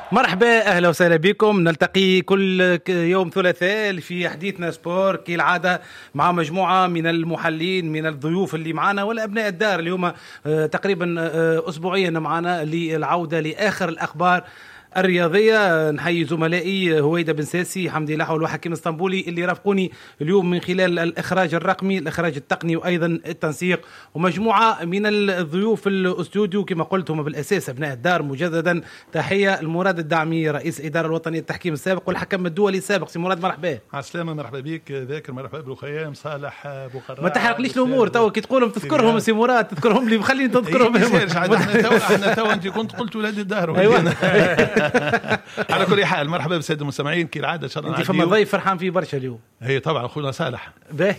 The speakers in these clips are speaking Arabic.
مرحبا، أهلا وسهلا بكم. نلتقي كل يوم ثلاثاء في حديثنا سبور كالعادة مع مجموعة من المحللين من الضيوف اللي معنا والأبناء الدار. اليوم تقريبا أسبوعيا معنا للعودة لآخر الأخبار الرياضية. نحيي زملائي هويدا بن ساسي، حمدي لحول وحكيم اسطنبولي اللي رافقوني اليوم من خلال الإخراج الرقمي، الإخراج التقني وأيضا التنسيق، ومجموعة من الضيوف الاستوديو كما قلت هم بالأساس أبناء الدار. مجددا تحية المراد الدعمي رئيس الإدارة الوطنية للتحكيم السابق والحكم الدولي السابق. سي مراد مرحبا. عسلامة، مرحبا بك ذاكر، مرحبا بخيام صالح بقراء. ما تحرقليش الأمور تو كي تقولهم تذكرهم سي مراد، تذكرهم لي خليني تذكرهم. احنا تو انت كنت قلت ولاد الدار. على كل حال مرحبا بالساده المستمعين كالعاده. انت فما ضيف فرحان فيه برشا اليوم. هي طبعا اخونا صالح باهي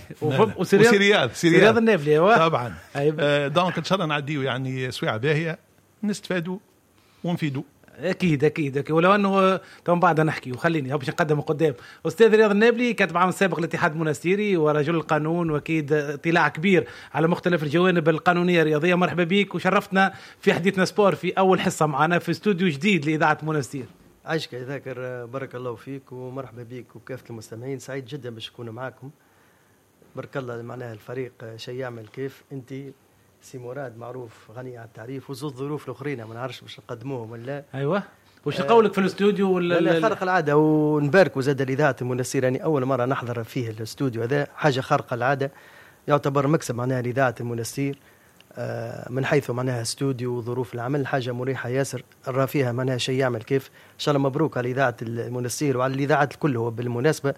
وسرياض النافلي طبعا. دونك ان شاء الله نعديو يعني سويعه باهيه نستفادوا ونفيدوا. اكيد ولو انه تو بعد نحكي وخليني باش نقدم قدام استاذ رياض النابلي، كاتب عام السابق للاتحاد المنستيري ورجل القانون واكيد اطلاع كبير على مختلف الجوانب القانونيه الرياضيه. مرحبا بك وشرفتنا في حديثنا سبور في اول حصه معنا في استوديو جديد لاذاعه منستير. عايشك يا ذاكر، بارك الله فيك ومرحبا بك وكافه المستمعين. سعيد جدا باش نكون معاكم. بارك الله. معناها الفريق شيء يعمل كيف انت سي مراد معروف غني عن التعريف، وزوج ظروف الاخرين ما نعرفش باش نقدموهم ولا. ايوه وش قولك في الاستوديو ولا لا خارق العاده. ونبارك زاد الاذاعه المنستير، يعني اول مره نحضر فيه الاستوديو هذا، حاجه خارقه العاده، يعتبر مكسب معناها لاذاعه المنستير من حيث معناها استوديو وظروف العمل، حاجه مريحه ياسر نرى فيها معناها شيء يعمل كيف. ان شاء الله مبروك على اذاعه المنستير وعلى الاذاعات الكل هو بالمناسبه،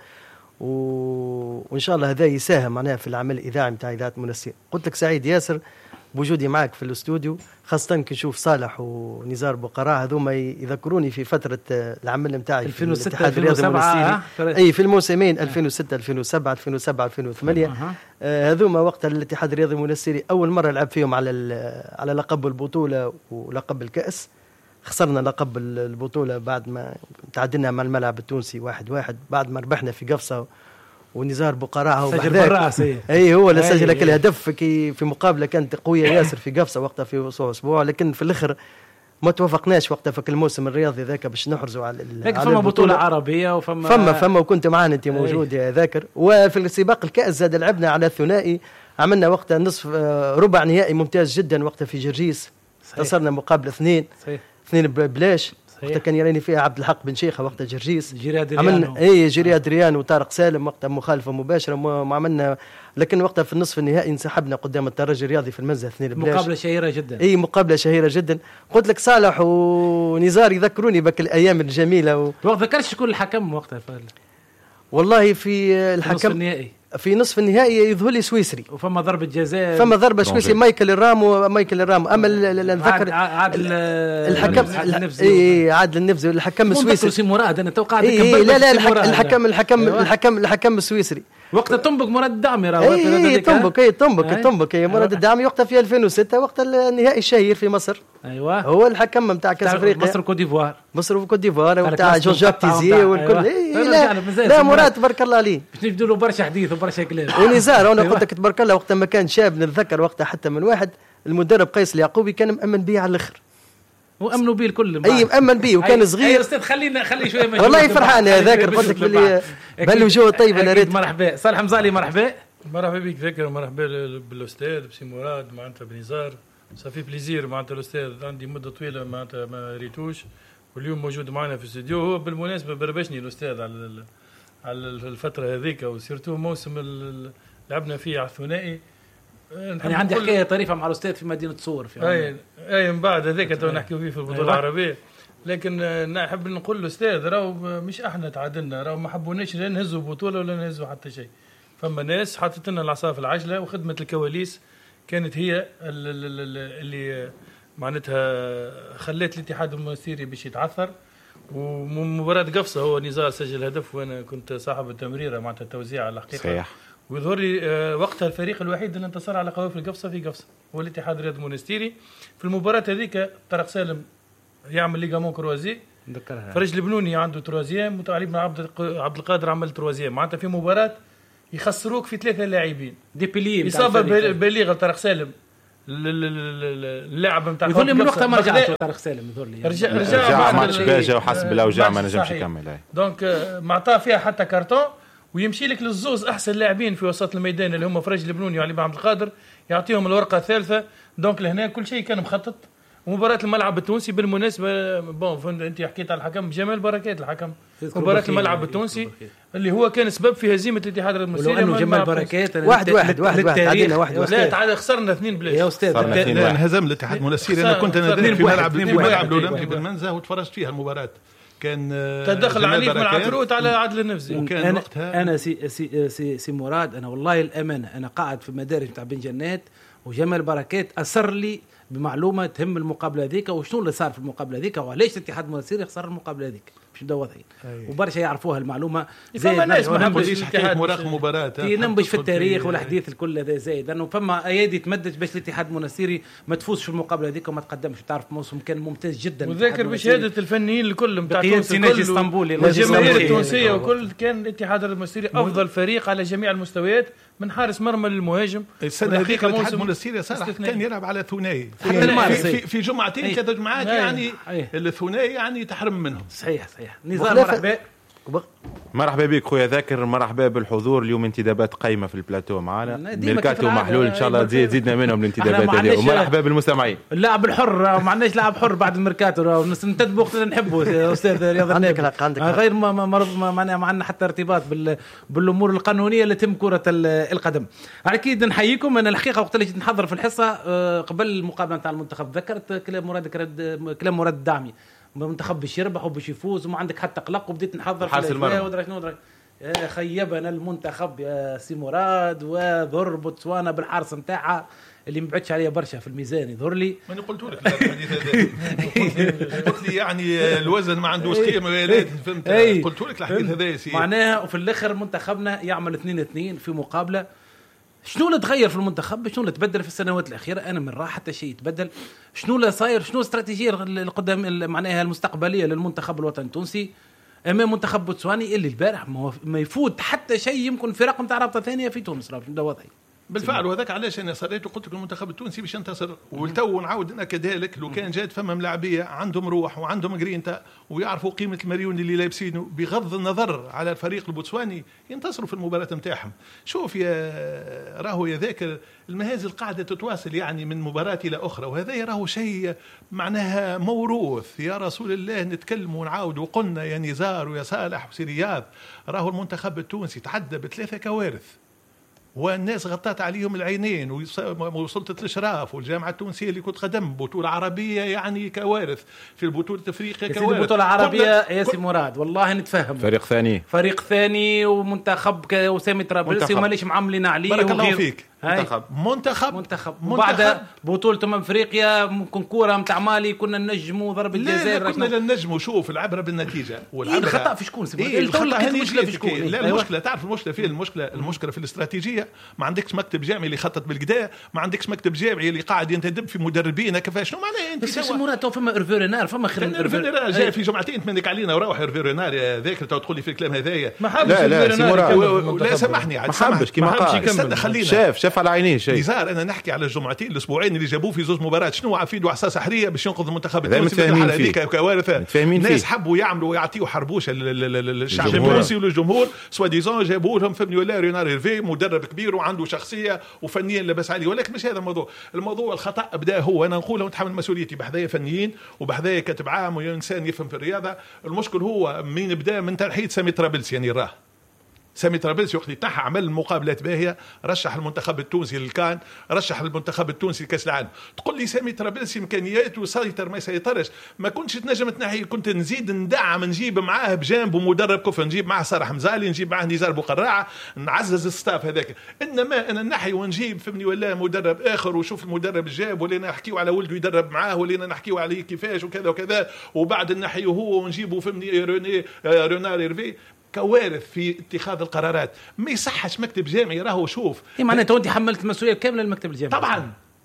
وان شاء الله هذا يساهم معناها في العمل الاذاعي نتاع اذاعه المنستير. قلت لك سعيد ياسر بوجودي معك في الاستوديو، خاصة كي نشوف صالح ونزار بقراء هذوما يذكروني في فترة العمل نتاعي في الاتحاد الرياضي المنستيري. اي في الموسمين 2006 2007 2007 2008 هذوما وقت الاتحاد الرياضي المنستيري اول مرة لعب فيهم على لقب البطولة ولقب الكأس. خسرنا لقب البطولة بعد ما تعادلنا مع الملعب التونسي 1-1 بعد ما ربحنا في قفصة، ونزار بقراء هو اي هو اللي سجل كل هدف في مقابله كانت قويه ياسر في قفصه وقتها في اسبوع، لكن في الاخر ما توافقناش وقتها في الموسم الرياضي ذاك باش نحرزوا على فما بطوله عربيه وفما وكنت معنا انت موجود يا ذاكر. وفي السباق الكاس زاد لعبنا على الثنائي، عملنا وقتها نصف ربع نهائي ممتاز جدا وقتها في جرجيس، انتصرنا مقابله 2 بلاش. وقتها كان يراني فيها عبد الحق بن شيخه وقتها جرجيس، جيري أدريان وطارق سالم وقتها مخالفه مباشره ما عملنا. لكن وقتها في النصف النهائي انسحبنا قدام الترجي الرياضي في المنزه 2 بلاش. مقابله شهيره جدا. مقابله شهيره جدا. قلت لك صالح ونزار يذكروني بك الايام الجميله ذكرش شكون الحكم وقتها؟ والله في الحكم في نصف النهائي يظهر لي سويسري، وفما ضربة جزاء، فما ضربة سويسري مايكل الرامو. اما نذكر عادل الحكم عادل النفزي الحكم السويسري. سي مراد انا توقعت لا الحكم السويسري وقت تنبك مراد الدعمي تنبك مراد الدعمي وقتها في 2006 وقت النهائي الشهير في مصر. ايوه هو الحكم نتاع كاس افريقيا مصر وكوت ديفوار نتاع جون جاك تيزي والكل. لا مراد تبارك الله عليه باش نبدوا له برشا حديث وبرشا كلام. ونزار انا قلت لك تبارك الله وقت ما كان شاب نتذكر وقتها حتى من واحد المدرب قيس اليعقوبي كان مأمن بيه على الاخر، وامنوا بيه الكل. مأمن بيه وكان صغير. استاذ خلي شويه والله فرحان يا ذاكر، قلت لك باللي بالوجوه طيبه. انا ريت مرحبا صالح مزالي. مرحبا بك ذاكر، مرحبا بالاستاذ بسي مراد معناتها بنزار. صافي بليزير معناتها الاستاذ عندي مده طويله معناتها ما ريتوش، واليوم موجود معنا في الاستوديو. هو بالمناسبه بربشني الاستاذ على الفتره هذيك، وسيرتو موسم لعبنا فيه على الثنائي. يعني عندي حكايه طريفه مع الاستاذ في مدينه صور في اي من بعد هذاك تو نحكيو فيه في البطوله العربيه. لكن نحب نقول له استاذ راهو مش احنا تعادلنا، راهو ما حبوناش لا نهزوا بطوله ولا نهزوا حتى شيء. فما ناس حطت لنا العصا في العجله، وخدمه الكواليس كانت هي اللي معناتها خلت الاتحاد المنستيري باش يتعثر. ومباراة قفصة هو نزار سجل هدف وانا كنت صاحب التمريرة معناتها التوزيع على الحقيقة صحيح. ويظهر لي وقتها الفريق الوحيد اللي انتصر على قوافل قفصة في قفصة هو الاتحاد الرياضي المنستيري. في المباراة هذيك طارق سالم يعمل ليغامون كروازي، فرج البنوني عنده تروازيام، وتعلي بن عبد القادر عمل تروازيام. معناتها في مباراة يخسروك في 3 لاعبين، دي بيليه إصابة بالغة لطارق سالم اللاعب نتاع يظل من وقتها ما رجع طارق سالم يظل رجع ماتش باجا وحسب الاوجاع ما نجمش يكمل. دونك ما عطاه فيها حتى كارتون ويمشي لك للزوز احسن لاعبين في وسط الميدان اللي هم فرج البنوني وعلي عبد القادر يعطيهم الورقه الثالثه. دونك لهنا كل شيء كان مخطط. ومباراة الملعب التونسي بالمناسبة بون انت حكيت على الحكم جمال بركات الحكم مباراة الملعب التونسي اللي هو كان سبب في هزيمة الاتحاد المصري. ولو انه جمال بركات واحد عدينا واحد لا تعادل خسرنا 2 بلاش يا استاذ. انهزم الاتحاد المنستيري. انا كنت انا في ملعب الاولمبي بالمنزه وتفرجت فيها المباراة. كان تدخل عنيف من العفروت على عدل النفسي. وكان وقتها انا سي مراد انا والله الامانه انا قاعد في مدارج نتاع بن جنات وجمال بركات اثر لي بمعلومه تهم المقابله هذيك وشنو اللي صار في المقابله هذيك وعلاش الاتحاد المنستيري خسر المقابله هذيك مش مدوثين وبرشا يعرفوها المعلومه. زي الناس ما نبش حكايه مراقب مباراه ننبش في التاريخ والحديث الكل هذا زايد لانه فما ايادي تمدد باش الاتحاد المنستيري ما تفوزش في المقابله هذيك وما تقدمش. تعرف موسم كان ممتاز جدا وذاكر بشهاده الفنيين الكل نتاع تونس اسطنبول والجماهير التونسيه وكل كان الاتحاد المنستيري افضل فريق على جميع المستويات من حارس مرمى للمهاجم. السنه هذيك الاتحاد المنستيري صراحه كان يلعب على ثنائي في جمعتين 3 جمعات يعني الثنائي يعني تحرم منهم. صحيح نزار مرحبا بك خويا ذاكر. مرحبا بالحضور. اليوم انتدابات قايمه في البلاتو معنا ميركاتو محلول ان شاء الله زيدنا منهم الانتدابات هذه. ومرحبا بالمستمعين. اللاعب الحر ما عندناش لاعب حر بعد الميركاتو ننتدبوا وقت نحبوا استاذ رياض النبي غير ما عندنا حتى ارتباط بالامور القانونيه اللي تم كره القدم. اكيد نحييكم. انا الحقيقه وقت اللي جيت نحضر في الحصه قبل المقابله نتاع المنتخب ذكرت كلام مراد الدعمي منتخب باش يربح وباش يفوز وما عندك حتى قلق وبديت نحضر حارس المرمى ودرك خيبنا المنتخب يا سي مراد وضر بوتسوانا بالحارس نتاعها اللي مبعدش عليا برشا في الميزان يظهر لي. ما قلت لك الحديث هذا قلت لي يعني الوزن ما عندوش قيمه يا ولاد فهمت. قلت لك الحديث هذا يا معناها وفي الاخر منتخبنا يعمل 2-2 في مقابله. شنو اللي تغير في المنتخب؟ شنو اللي تبدل في السنوات الأخيرة؟ أنا من راح حتى شيء يتبدل. شنو اللي صاير؟ شنو الاستراتيجية القدام معناها المستقبلية للمنتخب الوطني التونسي أمام منتخب بوتسواني اللي البارح ما يفوت حتى شيء يمكن فرق نتاع رابطة ثانية في تونس ده واضحين. بالفعل وهذاك علاش انا صريت وقلت لك المنتخب التونسي باش ينتصر. والتو نعاود انا كذلك لو كان جات فما ملاعبيه عندهم روح وعندهم جرينتا ويعرفوا قيمه المليون اللي لابسينه بغض النظر على الفريق البوتسواني ينتصروا في المباراه نتاعهم. شوف يا راهو يا ذاكر المهازل قاعده تتواصل يعني من مباراه الى اخرى وهذا راهو شيء معناها موروث. يا رسول الله نتكلم ونعاود وقلنا يا نزار ويا صالح وسي رياض راهو المنتخب التونسي تعدى ب3 كوارث والناس غطت عليهم العينين وسلطة الإشراف والجامعة التونسية اللي كنت قدم بطولة عربية يعني كوارث في البطولة أفريقيا كوارث. البطولة العربية يا سي مراد والله نتفهم فريق ثاني ومنتخب وسامي طرابلسي وماليش معاملين عليه. بارك الله فيك. منتخب وبعد بطولة افريقيا كونكورا نتاع مالي كنا نجموا ضرب الجزائر. لا كنا نجموا. شوف العبره بالنتيجه الخطا في شكون المشكله في شكون؟ لا المشكله تعرف المشكله فين؟ المشكله في الاستراتيجيه. ما عندكش مكتب جامعي اللي يخطط بالكدا، ما عندكش مكتب جامعي اللي قاعد ينتدب في مدربين كيفاش. شنو معناه انت بس مرات تو فما ايرفيرينار فما خير ايرفيرينار جاي في جمعتين تمنك علينا وروح ايرفيرينار ذاكر تقول لي في الكلام هذايا. لا سامحني ما حبش كيما قال شاف على عينيه شيء. انا نحكي على الجمعتين الاسبوعين اللي جابوه في زوج مباريات. شنو عفيدوا عصا سحريه باش ينقذ المنتخب التونسي في الحاله هذيك كوارث. الناس حبوا يعملوا ويعطيوا حربوشه للشعب التونسي وللجمهور سوا ديزون جابوا لهم فهمني ولا رينار ايرفي مدرب كبير وعنده شخصيه وفنيا لبس عليه. ولكن مش هذا الموضوع الخطا بدا هو انا نقول ونتحمل مسؤوليتي بحذايا فنيين وبحذايا كاتب عام وانسان يفهم في الرياضه. المشكل هو من بدا من تنحيد سامي طرابلسي يعني راه سامي طرابلسي وقت تاعها عمل مقابلات باهيه رشح المنتخب التونسي للكان رشح المنتخب التونسي لكاس العالم. تقول لي سامي طرابلسي امكانياته سيطر ما يسيطرش ما كنتش تنجم تنحي. كنت نزيد ندعم نجيب معاه بجانبه مدرب كفر نجيب معاه صالح مزالي نجيب معاه نزار بوقراعه نعزز الستاف هذاك. انما انا نحي ونجيب فهمني ولا مدرب اخر وشوف المدرب الجاب ولينا نحكيو على ولده يدرب معاه ولينا نحكيو عليه كيفاش وكذا وكذا وبعد نحيه هو ونجيبه فهمني رونار ايرفي. كوارث في اتخاذ القرارات. ما يصحش مكتب جامعي راهو شوف معناته انت حملت المسؤوليه كامله للمكتب الجامعي طبعا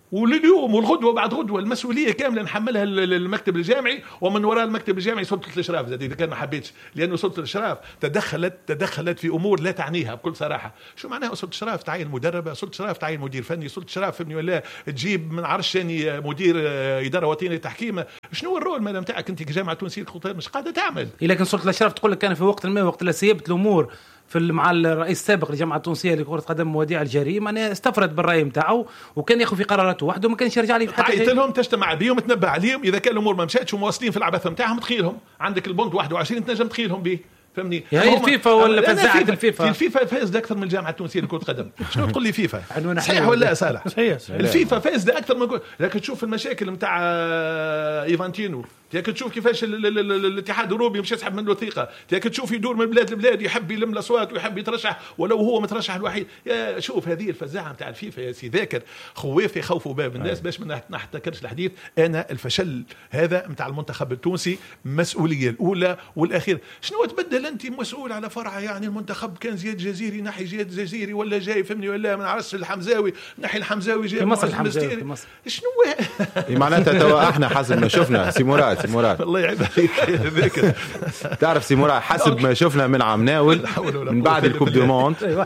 ولليوم والغدوه بعد غدوه المسؤوليه كامله نحملها المكتب الجامعي، ومن وراء المكتب الجامعي سلطه الاشراف زاد اذا كان ما حبيتش، لانه سلطه الاشراف تدخلت في امور لا تعنيها بكل صراحه. شو معناها سلطه الاشراف تعين مدربه، سلطه الاشراف تعين مدير فني، سلطه الاشراف فهمني ولا تجيب من عرش ثاني مدير اداره وطنيه تحكيم. شنو الرول ماذا نتاعك انت كجامعه تونسيه مش قاعده تعمل؟ لكن سلطه الاشراف تقول لك كان في وقت ما وقت لا سيبت الامور مع الرئيس السابق للجامعه التونسيه لكره قدم مواضيع الجري معناها استفرد بالراي نتاعو وكان ياخذ في قراراته وحده، ما كانش يرجع لي حتى قلت لهم تجتمع بهم تنبه عليهم اذا كان الامور ما مشاتش ومواصلين في العبث نتاعهم تخيلهم عندك البوند 21 تنجم تخيلهم به فهمني. هي الفيفا ولا فزاعه الفيفا؟ الفيفا فاز اكثر من الجامعه التونسيه لكره قدم. شنو تقول لي فيفا؟ صحيح ولا صالح؟ الفيفا فاز اكثر من لكن تشوف المشاكل نتاع ايفانتينو، تياك تشوف كيفاش الاتحاد الاوروبي مش يسحب منه الثقه، تياك تشوف يدور من بلاد لبلاد يحب يلم الاصوات ويحب يترشح ولو هو مترشح الوحيد. يا شوف هذه الفزاعه نتاع الفيفا يا سي ذاكر خويف يخوفوا باب الناس باش ما نحتكرش الحديث. انا الفشل هذا نتاع المنتخب التونسي مسؤوليه الاولى والاخيره. شنو تبدل انت مسؤول على فرع يعني المنتخب كان زياد جزيري ناحي زياد جزيري ولا جاي فهمني ولا من عرس الحمزاوي ناحي الحمزاوي جاي في مصر الحمزاوي في مصر. شنو معناتها توا احنا حسب ما شفنا سي مراد الله يعيب عليك تعرف سي مراد حسب ما شفنا من عمناول من بعد الكوب دو موند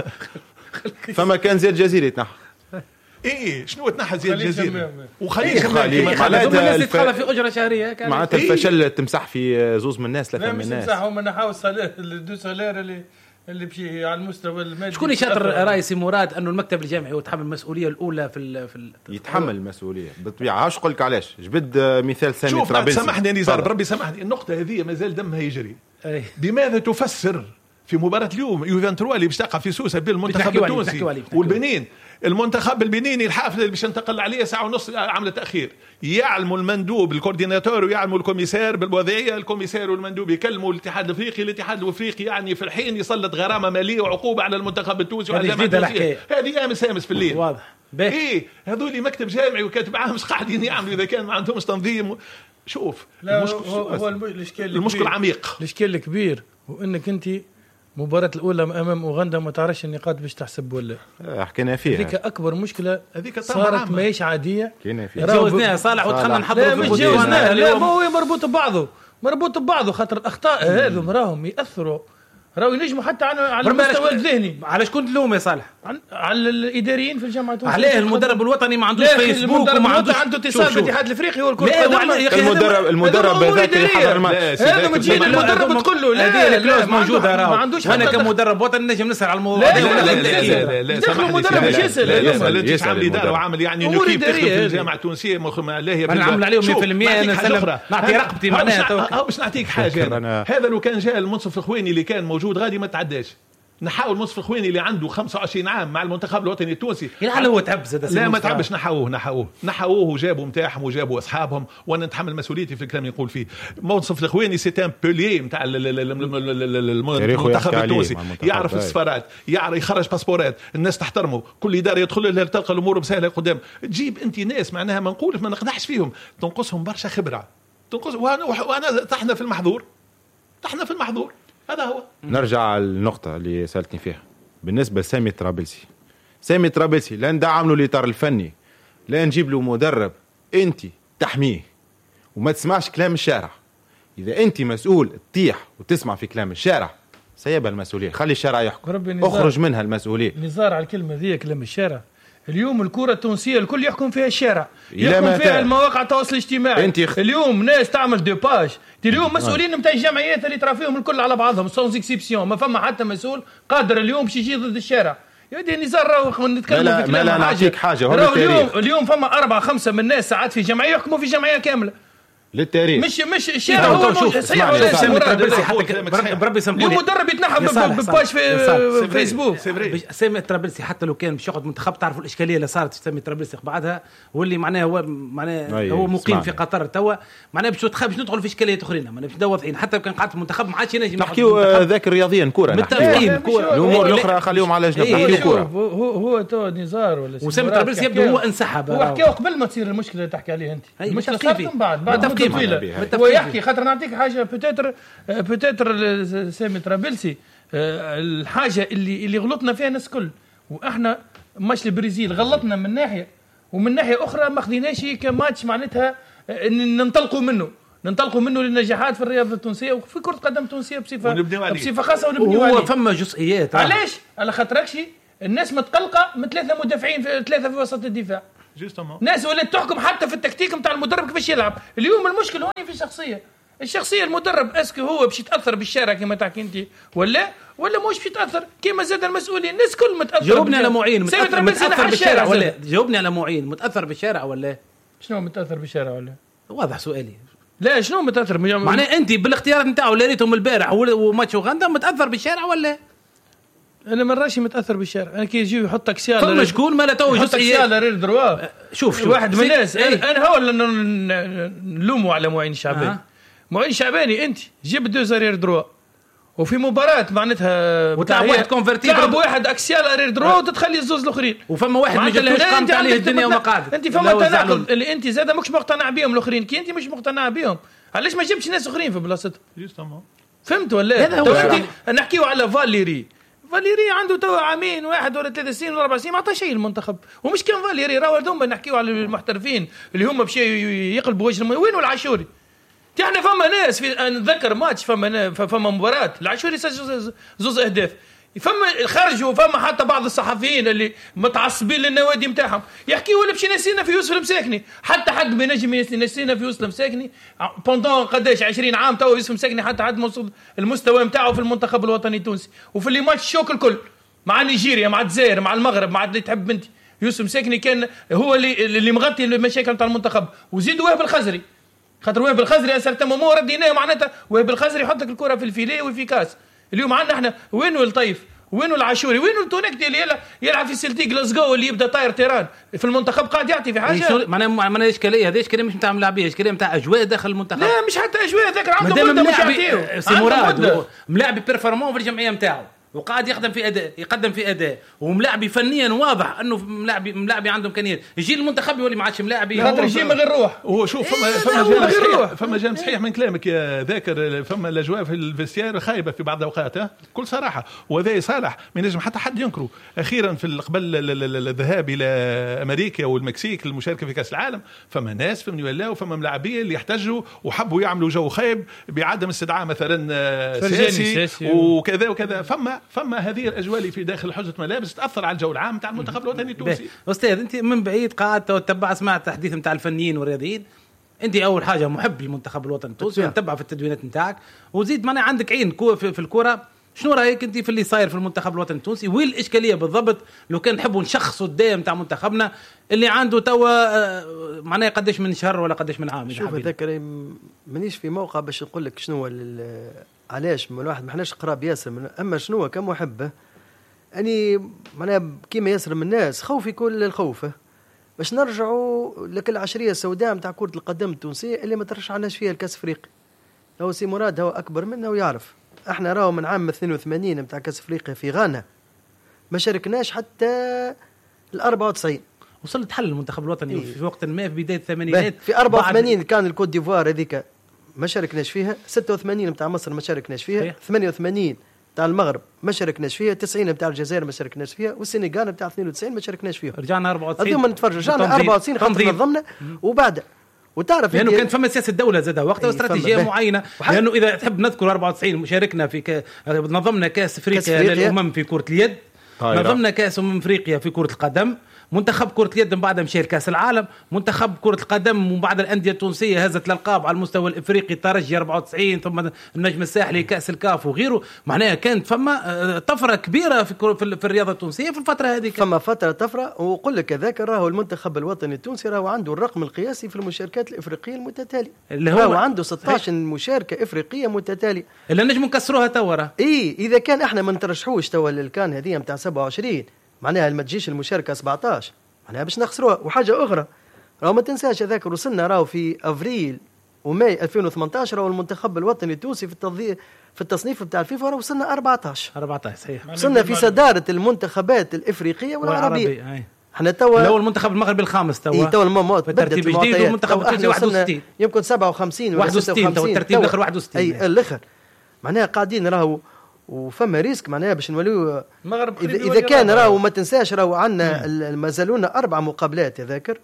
فما كان زياد جزيري تنحى. ايه شنو تنحى زياد جزيري وخليل معناتها الناس في اجره شهريه معناتها الفشل تمسح في زوز من الناس ثلاثه من الناس. لا مش تمسحهم من نحاول الدو سالير اللي بشي على المستوى المادي. شكون يشاطر رايسي مراد انه المكتب الجامعي هو يتحمل المسؤوليه الاولى في يتحمل المسؤوليه بالطبيعه. هاش قلت علاش جبد مثال سامي ترابلسي. سامحني نزار بربي سامحني النقطه هذه مازال دمها يجري. بماذا تفسر في مباراة اليوم يوفنتروا اللي باش تقع في سوسة بين المنتخب التونسي والبنين، المنتخب البنيني الحافل اللي باش ننتقل عليه ساعة ونص عملة تأخير، يعلموا المندوب الكورديناتور ويعلموا الكوميسار بالوضعية، الكوميسار والمندوب يكلموا الاتحاد الافريقي، الاتحاد الافريقي يعني في الحين يسلط غرامة مالية وعقوبة على المنتخب التونسي وعلى الجامعة التونسية. هذه امس في الليل واضح. ايه هذول مكتب جامعي وكاتب عام مش قاعدين يعملوا اذا كان ما عندهمش تنظيم. شوف هو المشكل عميق. الاشكال الكبير وانك انت مباراة الأولى أمام أوغندا ما تعرفش النقاط باش تحسب ولا حكينا فيها. هذيك أكبر مشكلة هذيك صارت ماهيش عادية. حكينا فيها. جوزناها صالح ودخلنا نحضر في الفيديو. لا ما هو مربوط ببعضه خاطر الأخطاء هذو راهم يأثروا راهو ينجموا حتى على المستوى الذهني. على شكون تلوم يا صالح؟ على الاداريين في الجامعه التونسيه. عليه المدرب الوطني ما عندوش فيسبوك وما عندوش عنده اتصال بالاتحاد الافريقي والكره. المدرب هذاك اللي حضر الماتش هذا ما تجي المدرب تقول له لا الكلوز موجوده راهو. انا كمدرب وطني نجم نسال على الموضوع هذا. لا سامحني مدرب مش يسال عامل اداره وعامل يعني انه كيف تخدم في الجامعه التونسيه لا هي انا نعمل عليهم 100% انا نسلم نعطي رقبتي معناها. باش نعطيك حاجه هذا لو كان جاء المنصف الخويني اللي كان موجود غادي ما تعداش. نحاول منصف الخويني اللي عنده 25 عام مع المنتخب الوطني التونسي يعني هو تعب لا ما تعبش. نحووه وجابوا متاعهم وجابوا اصحابهم وانا نتحمل مسؤوليتي في الكلام اللي نقول فيه. منصف الخويني سي ان بولي نتاع المنتخب التونسي، يعرف السفارات يعرف يخرج باسبورات، الناس تحترمه، كل اداره يدخل لها تلقى الامور مسهله قدام. تجيب انت ناس معناها ما نقولش ما نقدحش فيهم، تنقصهم برشا خبره وانا طحنا في المحظور هذا هو. نرجع للنقطة اللي سألتني فيها بالنسبة لسامي ترابلسي لا ندعم له الإطار الفني، لا نجيب له مدرب، أنت تحميه وما تسمعش كلام الشارع. إذا أنت مسؤول تطيح وتسمع في كلام الشارع سيبها المسؤولية، خلي الشارع يحكم، أخرج منها المسؤولية. نزار على الكلمة ذي كلام الشارع. اليوم الكرة التونسية الكل يحكم فيها الشارع، يحكم فيها المواقع التواصل الاجتماعي. اليوم ناس تعمل دوباج. اليوم مسؤولين نتاع الجمعيات اللي ترى فيهم الكل على بعضهم سونز اكسيبسيون، ما فما حتى مسؤول قادر اليوم باش يجي ضد الشارع. يا دي نزار راهو نتكلموا في كلام. لا نعطيك حاجة اليوم فما 4-5 من الناس ساعات في جمعية يحكموا في جمعية كاملة للتاريخ. مش الشارع هو صحيح. بربي سامحوني المدرب يتنحى بباش في فيسبوك. سامي ترابلسي حتى لو كان باش ياخذ منتخب تعرفوا الاشكاليه اللي صارت في سامي ترابلسي بعدها واللي معناه هو مقيم في قطر توا معناه باش ندخل في اشكاليات اخرين معناه باش ندور فين. حتى لو كان قاعد في المنتخب ما عادش ينجم نحكيو ذاك رياضيا كوره متفقين كوره. الامور الاخرى خليهم على جنب. نحكيو كوره. هو تو نزار ولا وسامي ترابلسي يبدو هو انسحب. هو حكاو قبل ما تصير المشكله اللي تحكي عليها انت. المشكله صارت من بعد هو يحكي خاطر نعطيك حاجه بوتيتر سامي ترابلسي الحاجه اللي غلطنا فيها الناس كل، واحنا مش البرازيل غلطنا من ناحيه ومن ناحيه اخرى ما خديناش كماتش معناتها ننطلقوا منه للنجاحات في الرياضه التونسيه وفي كره قدم تونسيه بصفه خاصه ونبنيو عليه. هو فما جزئيات علاش على خاطركش الناس متقلقه من 3 مدافعين ثلاثه في وسط الدفاع ناس ولات تحكم حتى في التكتيك نتاع المدرب كيفاش يلعب. اليوم المشكل هوني في الشخصيه المدرب اسكو هو باش يتاثر بالشارع كما تحكي انت ولا مش باش يتاثر كما زاد المسؤولين الناس كل متاثر. جاوبني على معين متاثر بالشارع ولا جاوبني على معين متاثر بالشارع ولا شنو متاثر بالشارع ولا واضح سؤالي. لا شنو متاثر معناه انت بالاختيار نتاعو اللي ريتهم البارح وماتش اوغندا متاثر بالشارع ولا؟ انا ما راشي متاثر بالشارع. انا كي يجي يحط اكسيال فما شكون ما لا تو جزئيات ريل دروا شوف واحد من الناس انا هو اللي نلوموا على معين الشعباني. معين الشعباني انت جيب 2 زرير دروا وفي مباراه معناتها وتلعب واحد كونفرتي تلعب واحد اكسيال ارير دروا وتتخلي الزوز الاخرين وفما واحد ما جاتوش قامت عليه الدنيا ومقعد. انت فما تناقض اللي انت زاد ماكش مقتنع بهم الاخرين كي انت مش مقتنع بهم علاش ما جبتش ناس اخرين في بلاصتهم؟ فهمت ولا؟ نحكيو على فاليري عنده تو عامين 1 ولا 3 سنين ولا 4 سنين ما عطى شيء المنتخب. ومش كان فاليري راهو دوما نحكيو على المحترفين اللي هم بشي يقلبوا وجه وين العاشوري. احنا فما ناس في نذكر ماتش فما مباراه العاشوري سجل 2 أهداف فما خرجوا فما حتى بعض الصحفيين اللي متعصبين للنوادي نتاعهم يحكيوا ولا بشي نسينا في يوسف المساكني. حتى حد بينجم نسينا في يوسف المساكني بوندون قداش 20 عام تو يوسف المساكني حتى حد وصل المستوى نتاعو في المنتخب الوطني التونسي وفي اللي ماتش شوك الكل مع نيجيريا مع الجزائر مع المغرب مع اللي تحب بنتي. يوسف المساكني كان هو اللي مغطي المشاكل نتاع المنتخب. وزيد وهب الخزري خاطر وهب الخزري اسرتم مو رديناه معناتها وهب الخزري يحط لك الكره في الفيليه وفي كاس. اليوم عندنا احنا وينو الطيف وينو العاشوري وينو التونكتي اللي يلعب في سلتي غلاسكو اللي يبدا طاير تيران في المنتخب قاعد يعطي في حاجه معناها اشكاليه هذه اشكاليه مش نتاع ملاعبيه اشكاليه نتاع اجواء داخل المنتخب. لا مش حتى اجواء ذاك عنده مده مش يعطيو سي مراد ملاعبي بيرفورمون في الجمعيه نتاعو وقاعد يقدم في اداء وملاعبي فنيا واضح انه ملاعبي عنده امكانيات. يجي المنتخب يولي ما عادش ملاعبي خاطر يجي من غير روح. هو شوف فما جانب صحيح من كلامك يا ذاكر. فما الاجواء في الفيستيار خايبه في بعض الاوقات بكل صراحه وهذا صالح ما ينجم حتى حد ينكره. اخيرا في قبل الذهاب الى امريكا والمكسيك للمشاركه في كاس العالم فما ناس فهمني ولا وفما ملاعبيه اللي يحتاجوا وحبوا يعملوا جو خايب بعدم استدعاء مثلا سياسي وكذا وكذا. فما هذه الاجواء اللي في داخل حجه ملابس تاثر على الجو العام تاع المنتخب الوطني التونسي. استاذ انت من بعيد قاعد تتبع سمعت تحديث نتاع الفنيين والرياضيين. انت اول حاجه محب للمنتخب الوطني التونسي نتبع في التدوينات نتاعك وزيد معنا عندك عين في الكره. شنو رايك انت في اللي صاير في المنتخب الوطني التونسي وين الاشكاليه بالضبط لو كان نحبوا نشخصوا الدائم تاع منتخبنا اللي عنده توا معناه قداش من شهر ولا قداش من عام؟ شوف ذاك مانيش في موقع باش نقول لك شنو علاش من واحد ما احناش قراب ياسر اما شنو كمحبه اني معناها كيما ياسر من الناس خوفي كل الخوف باش نرجعوا لك العشريه السوداء نتاع كره القدم التونسيه اللي ما ترشحناش فيها الكاس افريقي. هو سي مراد هو اكبر منا ويعرف احنا راهو من عام 82 نتاع كاس افريقيا في غانا ما شاركناش حتى ال 94. وصلت حل المنتخب الوطني في وقت ما في بدايه الثمانينات. في 84 كان الكوت ديفوار هذيك ما شاركناش فيها. 86 نتاع مصر ما شاركناش فيها. 88 نتاع المغرب ما شاركناش فيها. 90 نتاع الجزائر ما شاركناش فيها. والسنغال نتاع 92 ما شاركناش فيها. رجعنا 94 هذوما نتفرجوا رجعنا 94 خاطر نظمنا وبعد وتعرف لانه كانت فما سياسه الدوله زادها وقتها واستراتيجيه معينه لانه اذا تحب نذكر 94 شاركنا في نظمنا كاس افريقيا للامم في كره اليد نظمنا كاس افريقيا في كره القدم منتخب كرة اليد من بعد مشى لكأس العالم منتخب كرة القدم ومن بعد الأندية التونسية هزت الألقاب على المستوى الإفريقي ترجي 94 ثم النجم الساحلي كأس الكاف وغيره. معناها كانت فما طفرة كبيرة في الرياضة التونسية في الفترة هذه. فما فترة طفرة وقل لك هذاك راهو المنتخب الوطني التونسي راهو عنده الرقم القياسي في المشاركات الإفريقية المتتالية اللي هو عنده 16 مشاركة إفريقية متتالية اللي نجم نكسروها تورا. إذا كان إحنا ما نترشحوش توا للكان هذه متاع 27 معناها ما تجيش المشاركة 17 معناها باش نخسروها. وحاجة أخرى راهو ما تنساش هذاك وصلنا راهو في أفريل وماي 2018 راهو المنتخب الوطني التونسي في التصنيف بتاع الفيفا راهو وصلنا 14 صحيح. وصلنا في صدارة المنتخبات الإفريقية والعربية. احنا توا الاول المنتخب المغربي الخامس توا توا الموت بالترتيب الجديد والمنتخب التونسي 61 يمكن 57 ولا 61 توا الترتيب الاخر 61 اي الاخر معناها قاعدين راهو وفما ريسك معناها باش نوليو المغرب اذا كان راهو ما تنساش راهو عندنا مازالونا 4 مقابلات تذاكر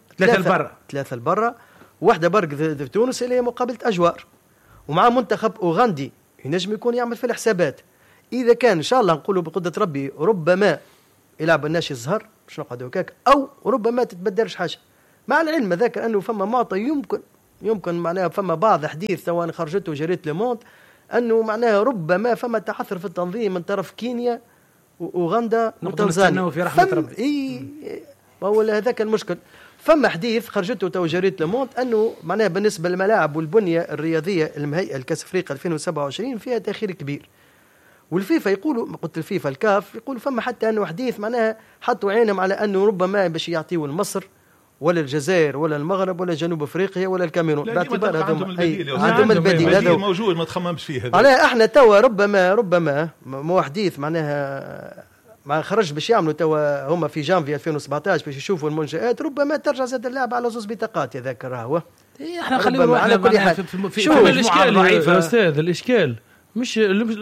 3 البرة واحدة برك في تونس اللي هي مقابلة أجوار ومع منتخب أوغندي ينجم يكون يعمل في الحسابات. إذا كان إن شاء الله نقولوا بقدرة ربي ربما يلعب الناشي الزهر باش نقعدوا هكاك أو ربما تتبدلش حاجة مع العلم ذاك أنه فما معطى يمكن معناها فما بعض حديث سواء خرجته جريدة لوموند أنه معناها ربما فما تحثر في التنظيم من طرف كينيا وأوغندا وتنزانيا في رحمة ربي. هو هذاك المشكل. فما حديث خرجته تو جريدة لوموند أنه معناها بالنسبة للملاعب والبنية الرياضية المهيئة لكأس أفريقيا 2027 فيها تأخير كبير. والفيفا يقولوا قلت الفيفا الكاف يقولوا فما حتى أنه حديث معناها حطوا عينهم على أنه ربما باش يعطيوا لمصر ولا الجزائر ولا المغرب ولا جنوب افريقيا ولا الكاميرون باعتبار عندهم البديل هذا موجود ما تخممش فيه. معناها احنا توا ربما مو حديث معناها ما خرج باش يعملوا توا هما في جانفي 2017 باش يشوفوا المنشآت ربما ترجع زاد اللعبه على 2 بطاقات هذاك راهو. احنا خلينا على كل حال شوف الاشكال ضعيفه استاذ. الاشكال مش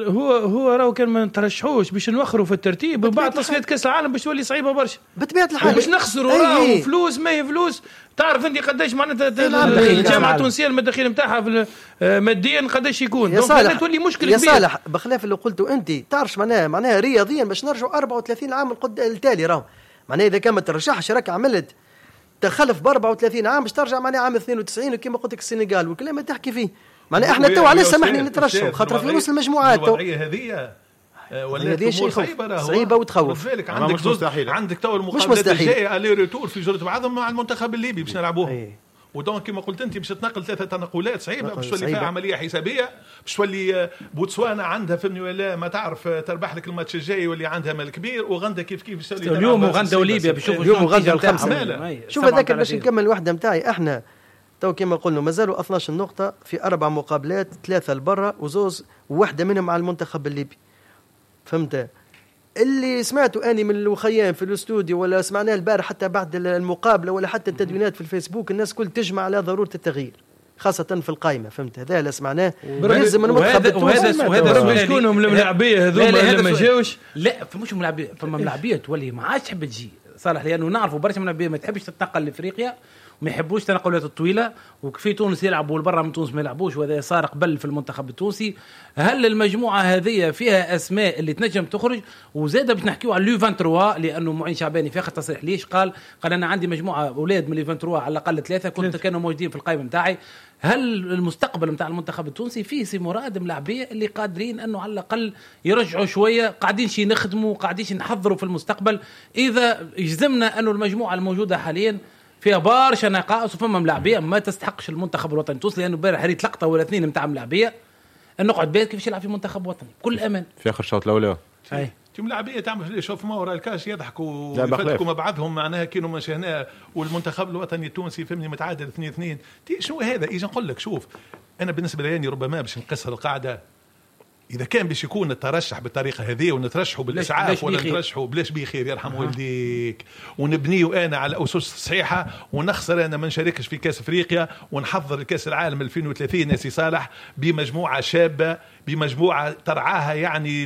هو راهو كان ما نترشحوش باش نوخروا في الترتيب وبعد تصفيات كاس العالم باش تولي صعيبه برشا بطبيعه الحال باش نخسروا راهو فلوس ما هي فلوس. تعرف انت قداش معناتها الجامعه التونسيه المداخيل نتاعها ماديا قداش يكون دونك تولي مشكل كبير. يا صالح بخلاف اللي قلته انت تعرفش معناها رياضيا باش نرجعوا 34 عام التالي راهو معناها اذا كان ما ترشحش راك عملت تخلف ب 34 عام باش ترجع معناها عام 92 وكما قلت لك السنغال والكلام اللي تحكي فيه معناها احنا تو علاش سمحنا نترشحوا خاطر في نص المجموعات الوضعيه هذه ولا صعيبه وتخوف. عندك تو المقابلات الجايه الي ريتور في جوله بعضهم مع المنتخب الليبي باش نلعبوها ودونك كما قلت انت باش تنقل 3 تنقلات صعيبه باش تولي فيها عمليه حسابيه باش تولي بوتسوانا عندها فهمني ولا ما تعرف تربح لك الماتش الجاي واللي عندها مال كبير وغندا كيف باش تولي اليوم وغندا وليبيا بيشوفوا اليوم وغندا الخمسه. شوف هذاك باش نكمل الوحده نتاعي احنا تو كما قلنا مازالوا 12 نقطة في 4 مقابلات 3 البرة وزوز وواحدة منهم مع المنتخب الليبي. فهمت اللي سمعته أني من الوخيان في الاستوديو ولا سمعناه البارح حتى بعد المقابلة ولا حتى التدوينات في الفيسبوك الناس كل تجمع على ضرورة التغيير خاصة في القائمة. فهمت هذا اللي سمعناه لازم المنتخب التونسي وهذا شكونهم الملاعبية هذوما اللي ما جاوش لا مش ملاعبية فما ملاعبية تولي ما عادش تحب تجي صالح لأنه نعرفوا برشا ملاعبية ما تحبش تتنقل لإفريقيا ما يحبوش تنقلات الطويله وكفي تونس يلعبوا البرة من تونس ما يلعبوش وهذا صار قبل في المنتخب التونسي. هل المجموعه هذه فيها اسماء اللي تنجم تخرج وزاده باش نحكيوا على لو 23 لانه معين شعباني في اخر تصريح ليش قال انا عندي مجموعه اولاد من لو 23 على الاقل 3 كانوا موجودين في القائمه نتاعي. هل المستقبل نتاع المنتخب التونسي فيه سي مراد ملاعبيه اللي قادرين انه على الاقل يرجعوا شويه قاعدين شي نخدموا قاعدين نحضروا في المستقبل اذا جزمنا انه المجموعه الموجوده حاليا فيها برشا نقائص وفما ملاعبيه ما تستحقش المنتخب الوطني التونسي لانه امبارح ريت لقطه ولا 2 نتاع ملاعبيه نقعد بيت كيفاش يلعب في منتخب وطني بكل امان في اخر الشوط الاول. اي ملاعبيه تعمل شوف ما وراء الكاش يضحكوا يفتكوا مع بعضهم معناها كانوا مشيناه والمنتخب الوطني التونسي فهمني متعادل 2-2 شنو هذا. اجي نقول لك شوف انا بالنسبه لي ربما باش نقصر القاعده إذا كان باش يكون الترشح بالطريقة هذه ونترشحوا بالإسعاف ولا نترشحوا بلاش بخير يرحم والديك ونبنيه أنا على أسس صحيحة ونخسر أنا ما نشاركش في كأس أفريقيا ونحضر الكأس العالم 2030 ناسي صالح بمجموعة شابة بمجموعة ترعاها يعني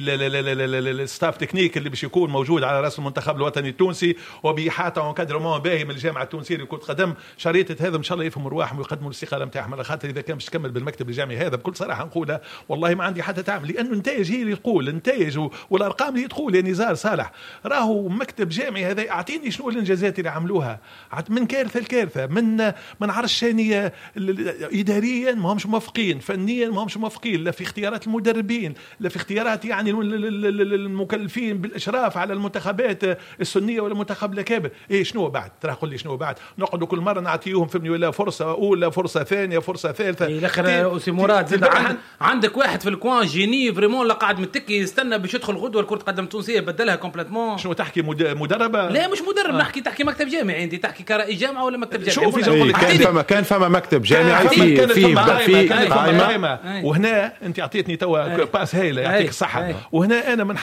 الستاف تكنيك اللي باش يكون موجود على رأس المنتخب الوطني التونسي وبيحاطة وكادرمون باهي من الجامعة التونسية لكرة قدم شريطة هذا إن شاء الله يفهموا رواحهم ويقدموا الاستقالة نتاعهم على خاطر إذا كان باش تكمل بالمكتب الجامعي هذا بكل صراحة نقولها والله ما عندي حتى تعمل لأنه النتائج هي اللي تقول النتائج والأرقام اللي تقول يا نزار صالح راهو مكتب جامعي هذا أعطيني شنو الإنجازات اللي عملوها من كارثة لكارثة من عرش ثانية إداريا ما همش موافقين فنيا ما همش موافقين لا في اختيارات المدربين لا في اختيارات يعني المكلفين بالإشراف على المنتخبات السنية ولا المنتخب الكابر إيه شنو بعد ترى قل لي شنو بعد نقعدوا كل مرة نعطيهم فهمني ولا فرصة أولى فرصة ثانية فرصة ثالثة إيه أسي مراد عندك واحد في الكوان جيني فريمون لا قاعد متكي يستنى باش يدخل غدوه الكره قدم تونسيه بدلها كومبليتمون. شنو تحكي مدربه؟ لا مش مدرب نحكي تحكي مكتب جامعي انت تحكي كرئيس جامعه ولا مكتب جامعي. كان فما مكتب جامعي في قائمه وهنا انت اعطيتني توا باس هايله يعطيك الصحه وهنا انا ما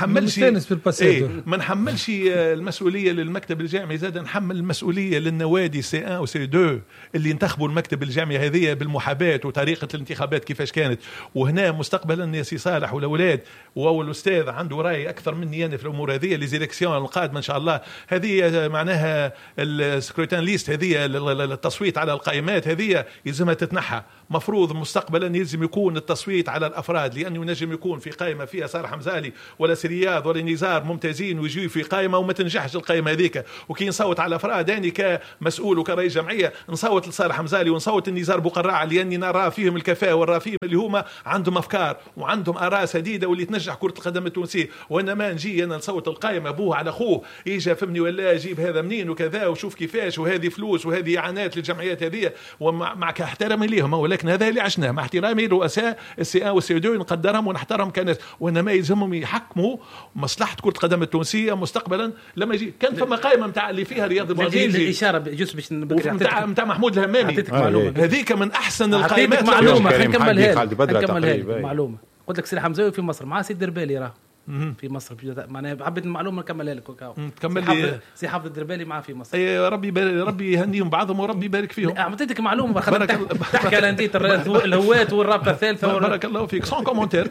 نحملش المسؤوليه للمكتب الجامعي زاد نحمل المسؤوليه للنوادي سي 1 وسي 2 اللي انتخبوا المكتب الجامعي هذه بالمحاباه وطريقه الانتخابات كيفاش كانت وهنا مستقبلا يا سي صالح صالح والاولاد والاستاذ عنده راي اكثر مني انا في الامور هذه. لي زيليكسيون القادمه ان شاء الله هذه معناها السكروتين ليست هذه التصويت على القائمات هذه يلزمها تتنحى. مفروض مستقبلا يلزم يكون التصويت على الافراد، لانه ينجم يكون في قائمه فيها صالح حمزالي ولا سرياض ولا نزار ممتازين ويجي في قائمه وما تنجحش القائمه هذيك، وكي نصوت على الافراد يعني كمسؤول وكرئيس جمعيه نصوت لصالح حمزالي ونصوت النزار بوقراع، لاني نرى فيهم الكفاءه ونرى فيهم اللي هما عندهم افكار وعندهم اراء سديده واللي تنجح كره القدم التونسيه. وانما نجي انا نصوت القائمه ابوه على اخوه يجي فهمني ولا اجيب هذا منين وكذا وشوف كيفاش وهذه فلوس وهذه اعانات للجمعيات هذه، ومعك احترامي ليهم ولكن هذا اللي عشناه مع احترامي رؤساء السي ان والسي دو نقدرهم ونحترم كناس، وانما يلزمهم يحكموا مصلحه كره القدم التونسيه مستقبلا. لما يجي كان فما قائمه نتاع اللي فيها رياض البرازيلي الاشاره جوست باش نتاع محمود الهمامي هذيك من احسن القائمات. معلومه نكملها معلومه. قلت لك سي حمزاوي في مصر مع سي الدربالي راه في مصر معناها حبيت المعلومه نكملها لك وكاو. تكمل لي سي حافظ الدربالي معاه في مصر. اي ربي يهنيهم بعضهم وربي يبارك فيهم. اعطيتك معلومه تحكي على انديه الهوات والرابطه الثالثه. بارك الله فيك. سون كومونتير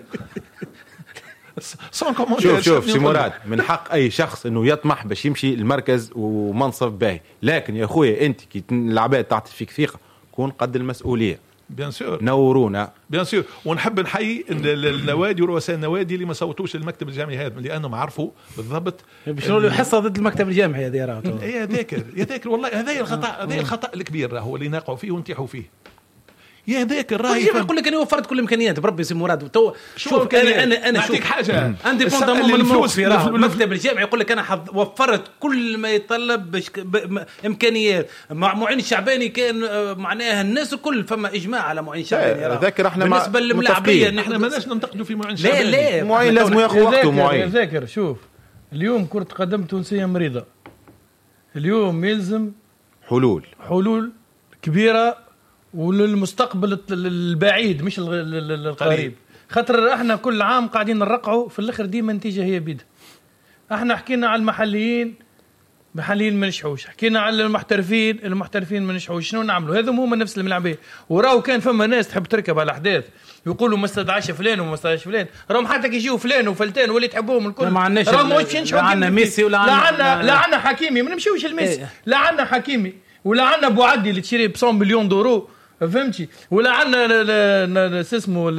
سون كومونتير. شوف سي مراد، من حق اي شخص انه يطمح باش يمشي المركز ومنصب باهي، لكن يا خويا انت كي العباد تعطي فيك ثقه كون قد المسؤوليه. بيان سور نورونا بيان سور. ونحب نحيي النوادي ورؤساء النوادي اللي ما صوتوش للمكتب الجامعي هذا، لانهم عرفوا بالضبط شنو اللي حصه ضد المكتب الجامعي هذه راه. يا ذاكر والله هذا الخطا، هذا الخطا الكبير راهو اللي نقعوا فيه ونتيحوا فيه. يا ذاك الراي يقول لك انا وفرت كل الامكانيات بربي سي مراد. تو شوف انا نعطيك حاجه عندي بوندامون من الفلوس في المكتب الجامعي يقول لك انا وفرت كل ما يتطلب باش امكانيات. مع معين الشعباني كان معناها الناس الكل فما اجماع على معين الشعباني. ذاكر احنا بالنسبه للملاعبيه احنا ماناش ننتقدوا في معين الشعباني. لا معين لازم ياخذ وقته. معين ذاكر شوف اليوم كرة قدم تونسية مريضة، اليوم يلزم حلول كبيرة وللمستقبل البعيد مش القريب. خاطر احنا كل عام قاعدين نرقعوا في الاخر ديما النتيجه هي بيد. احنا حكينا على المحليين ما نجحوش، حكينا على المحترفين ما نجحوش. شنو نعملوا؟ هذم هما نفس الملاعبيه. وراو كان فما ناس تحب تركب على الاحداث يقولوا ما استدعاش فلان وما استدعاش فلان، راهم حتى كي يجيو فلان وفلتان واللي تحبوهم الكل راهم مش ينجحوا. لا عندنا ميسي ولا عندنا حكيمي، ما نمشيوش لميسي. لا عندنا حكيمي ولا عندنا بوعدي اللي تشري ب 100 مليون دورو، فهمتي؟ ولا عندنا اسمه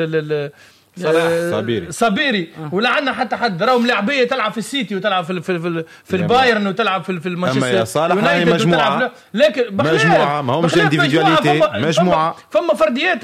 صابيري ولا عندنا حتى حد. راهم لاعبيه تلعب في السيتي وتلعب في البايرن وتلعب في المانشستر. اما يا صالح هاي مجموعه، لكن مجموعه ما همش انديفيدواليتي، مجموعه فما فرديات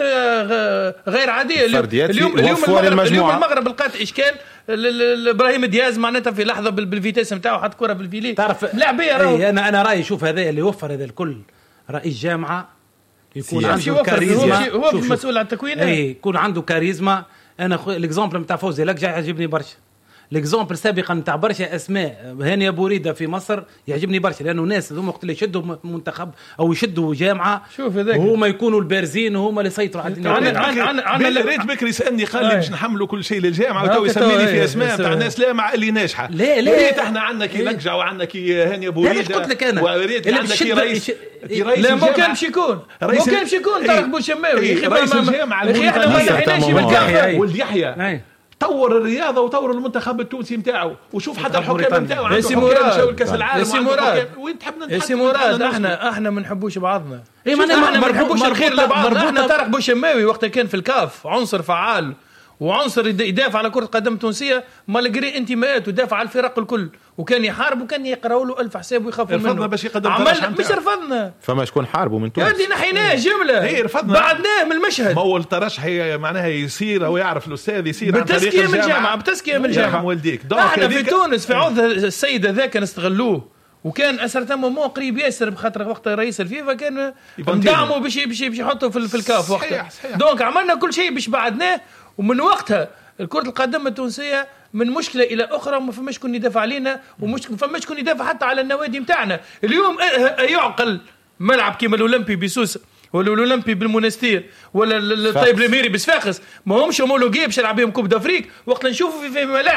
غير عاديه. اليوم المغرب لقات اشكال. ابراهيم دياز معناتها في لحظه بالفيتاس نتاعو حط كره بالفيلي تعرف لاعبيه. انا رايي شوف هذا اللي وفر هذا الكل رئيس جامعه يكون عنده كاريزما. هو مسؤول عن التكوين. يكون عنده كاريزما. انا الاكزامبل نتاع فوزي لك يعجبني برشا. الاكزامبل سابقا نتاع برشا اسماء هاني ابو ريده في مصر يعجبني برشا، لانه ناس هذوما وقت اللي يشدوا منتخب او يشدوا جامعه وهما يكونوا البارزين وهما اللي يسيطروا على الدنيا. ريت بكري سالني قال لي باش نحملوا كل شيء للجامعه وتو يسميني في اسماء تاع الناس لا مع اللي ناجحه. لا احنا عندنا كي لقجع وعندنا كي هاني ابو ريده. قلت لك انا وريت عندنا كي رئيس لا مو كان يكون طارق بوشماوي. رئيس الجامعه احنا ما لحقناش ولد يحيى طور الرياضه وطور المنتخب التونسي نتاعو. وشوف حتى الحكام نتاعو عنده حكام شاو الكاس العالم. وين تحبنا سي مراد احنا ما نحبوش بعضنا. احنا ما نحبوش الخير لبعضنا. احنا طارق بوشماوي وقت كان في الكاف عنصر فعال وعنصر يدافع على كرة القدم التونسية، مالغري انتماءات ودافع على الفرق الكل، وكان يحارب وكان يقراوا له 1000 حساب ويخافوا منه. باش يقدم مش رفضنا. فما شكون حاربوا من تونس. هذه نحيناه جملة بعدناه من المشهد. ما هو الترشح معناها يصير او يعرف الاستاذ يصير عن طريق الجامعة بتزكية من الجامعة. احنا في تونس في عوض السيدة ذاك نستغلوه، وكان اسرتهم مو قريب ياسر بخاطر وقت رئيس الفيفا كان ندعموا باش يحطوا في الكاف وقتها. دونك عملنا كل شيء باش بعدناه، ومن وقتها كرة القدم التونسية من مشكلة إلى أخرى ما فماش كون يدافع علينا، ومش فماش كون يدافع حتى على النوادي متاعنا. اليوم يعقل ملعب كيما الأولمبي بسوسة ولا الأولمبي بالمنستير ولا الطيب الميري بصفاقس ما همش هومولوجيه باش يلعب بهم كوب دافريك، وقت نشوفوا في ملاعب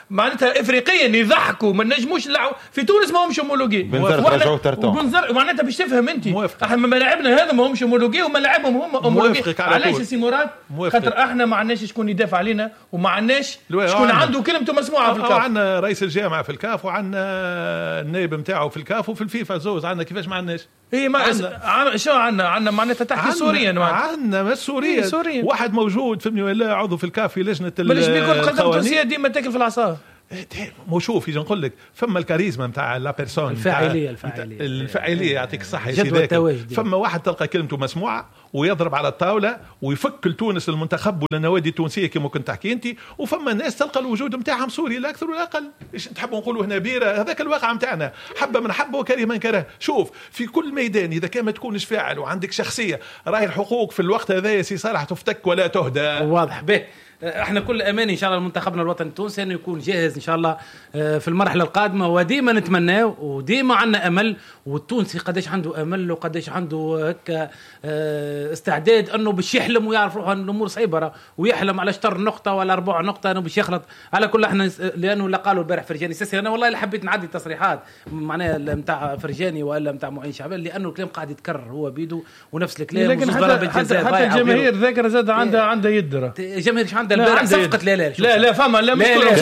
معناتها افريقيا يضحكوا ما نجموش نلعبوا في تونس ما همش هومولوجي معناتها باش تفهم انت احنا ملاعبنا هذا ما همش هومولوجي وملاعبهم هم هومولوجي. علاش سي مراد؟ خاطر احنا ما عندناش شكون يدافع علينا وما عندناش شكون عنده كلمته مسموعه في الكاف. وعندنا رئيس الجامعه في الكاف وعندنا النائب نتاعو في الكاف وفي الفيفا زوز. عندنا كيفاش ما عندناش؟ ايه ما شو عندنا معناتها تحكي سوريا عندنا مش سوريا واحد موجود فهمني ولا عضو في الكاف في لجنه مش بيقول قدم تونسيه ديما تاكل في العصا. مو شوف يجي نقول لك فما الكاريزما نتاع لا بيرسون الفاعليه يعطيك الصحه يا فما واحد تلقى كلمته مسموعه ويضرب على الطاوله ويفك لتونس المنتخب ولا النوادي التونسيه كما كنت تحكي انت. وفما الناس تلقى الوجود نتاعهم سوري لا اكثر ولا اقل. ايش تحبوا نقولوا هنا بيره؟ هذاك الواقع نتاعنا حبه من حبه وكره من كره. شوف في كل ميدان اذا كان ما تكونش فاعل وعندك شخصيه راهي الحقوق في الوقت هذا يا سي صالح تفتك ولا تهدى. واضح به. احنا كل اماني ان شاء الله منتخبنا الوطني التونسي انه يكون جاهز ان شاء الله في المرحله القادمه وديما نتمناه وديما عندنا امل. والتونسي قداش عنده امل وقداش عنده هكا استعداد انه باش يحلم ويعرف روحه ان الامور صعيبه ويحلم على شطر نقطه ولا 4 نقطه انه باش يخلط على كل. احنا لانه لا قالوا البارح فرجاني ساسي انا والله اللي حبيت نعدي تصريحات معناها نتاع فرجاني والا نتاع معين شعبان لانه الكلام قاعد يتكرر هو بيدو ونفس الكلام. لكن حتى الجماهير ذاكره زاد عندها يدرة الجماهير عندها البارح صفقه لا فما لا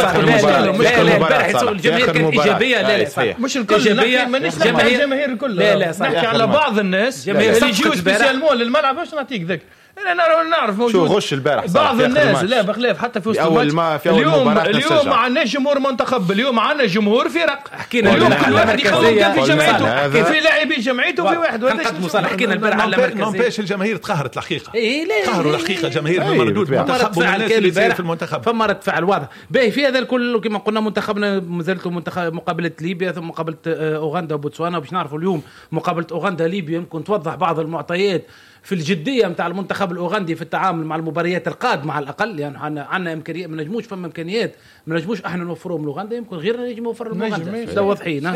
البارح الجماهير كانت ايجابيه. لا مش الكل الجماهير كلها. لا نحكي على بعض الناس اللي يجيو سبيسيالمون للملعب باش نعطيك ذاك. انا نعرف موجود شو غش البارح بعض الناس لا بخلاف حتى في وسط الماتش. اليوم ما عندناش جمهور منتخب. اليوم عندنا جمهور فرق. حكينا اليوم كل واحد يخوف في جمعيته في لاعبين جمعيته وفي واحد هذا حكينا البارح على المركزيه. نومباش الجماهير تقهرت الحقيقه. قهروا الحقيقه الجماهير من مردود المنتخب والناس اللي صاير في المنتخب. فما رد فعل واضح باهي في هذا الكل. كما قلنا منتخبنا مازالت منتخب مقابله ليبيا ثم مقابله اوغندا وبوتسوانا. باش نعرفوا اليوم مقابله اوغندا ليبيا يمكن توضح بعض المعطيات في الجديه نتاع المنتخب الاوغندي في التعامل مع المباريات القادمه على الاقل. يعني عندنا امكانيات ما نجموش فما امكانيات ما نجموش احنا نوفروهم لاوغندا يمكن غيرنا نجم نوفر لهم ده واضحين.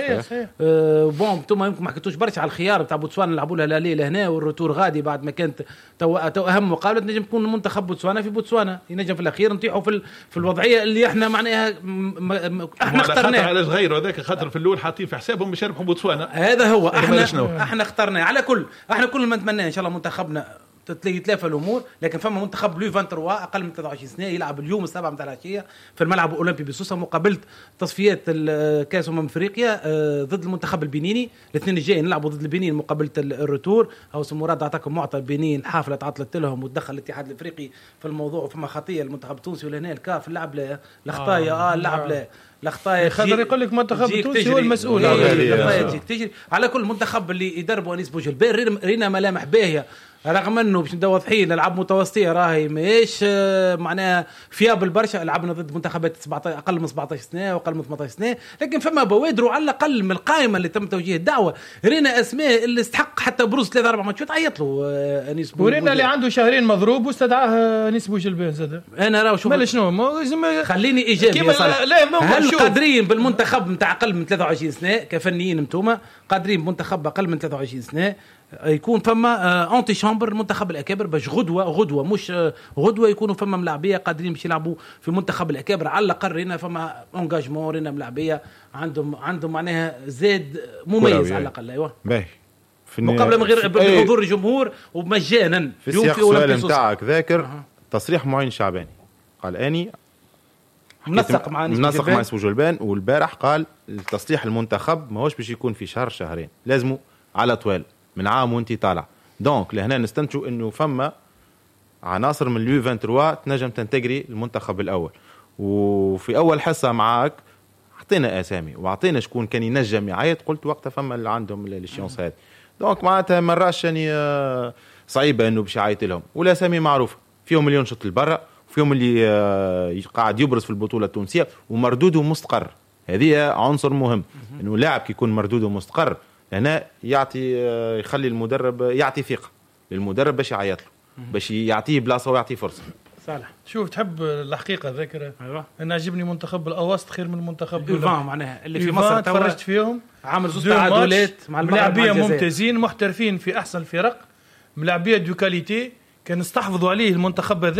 بون انتم يمكن ما حكيتوش برشا على الخيار نتاع بوتسوانا نلعبوا لها ليله هنا والروتور غادي بعد ما كانت تو اهم مقابله نجم تكون منتخب بوتسوانا في بوتسوانا ينجم في الاخير نطيحوا في الوضعيه اللي احنا معناها احنا اخترناها على صغير وذاك خاطر في الاول حاطين في حسابهم باش يربحوا بوتسوانا. هذا هو احنا اخترناه على كل. احنا كل ما نتمنى ان شاء الله منتخبنا تتلافى الامور. لكن فما منتخب لو 23 اقل من 23 سنه يلعب اليوم السبعة متاع العشيه في الملعب الاولمبي بسوسه مقابله تصفيات كاس افريقيا ضد المنتخب البنيني. الاثنين الجاي نلعبوا ضد البنين مقابله الروتور. او مراد اعطاكم معطى البنين الحافله تعطلت لهم وتدخل الاتحاد الافريقي في الموضوع. وفما خطيه المنتخب التونسي ولا الكاف اللعب الاخطاء اللعب الاخطاء خاطر يقول لك منتخب التونسي هو المسؤول. تجري على كل منتخب اللي يدربوا انيس بوجلبير رينا ملامح باهيه رغم انه باش ندوض حين العاب متوسطيه راهي ماهيش معناها فيابل برشا. لعبنا ضد منتخبات 17 اقل من 17 سنه واقل من 18 سنه لكن فما بوادر على الاقل من القائمه اللي تم توجيه الدعوه رينا اسماء اللي استحق حتى بروز 3-4 ماتشات عيط له انيس بوجلبير. ورينا اللي عنده شهرين مضروب واستدعاه انيس بوجلبير زاد. انا راه شوف شنو خليني ايجابي يا صالح. هل قادرين بالمنتخب نتاع اقل من 23 سنه كفنيين انتوما قادرين بمنتخب اقل من 23 سنه يكون فما انتي شامبر المنتخب الاكابر باش غدوه مش غدوه يكونوا فما ملاعبيه قادرين باش يلعبوا في منتخب الاكابر على الاقل. رينا فما انجاجمون رينا ملاعبيه عندهم معناها زاد مميز على الاقل. ايوه باهي مقابله من غير بحضور الجمهور ومجانا في السياق السؤال نتاعك ذاكر تصريح معين شعباني قال اني منسق مع انيس بوجلبان والبارح قال التصريح المنتخب ماهوش باش يكون في شهرين لازمه على طوال من عام وانتي طالع. دونك لهنا نستنتجوا انه فما عناصر من اليو 23 تنجم تنتجري المنتخب الاول. وفي اول حصه معاك حطينا اسامي وعطينا شكون كان ينجم يعيط قلت وقتها فما اللي عندهم الشيونس هذه. دونك معناتها مراش يعني صعيبه انه باش يعيط لهم ولا اسامي معروفه فيهم مليون شط لبرا وفيهم اللي قاعد يبرز في البطوله التونسيه ومردوده مستقر. هذه عنصر مهم انه لاعب كيكون مردوده مستقر هنا يخلي المدرب يعطي ثقه للمدرب باش يعيط له باش يعطيه بلاصه ويعطيه فرصه. صالح شوف تحب الحقيقه ذاكره ايوه انا عجبني منتخب الاوسط خير من المنتخب الفان معناها اللي في مصر تفرجت فيهم عامل زوج تعادلات مع الملاعبيه ممتازين محترفين في احسن الفرق ملاعبيه دو كاليتي كان استحفظوا عليه المنتخب هذاك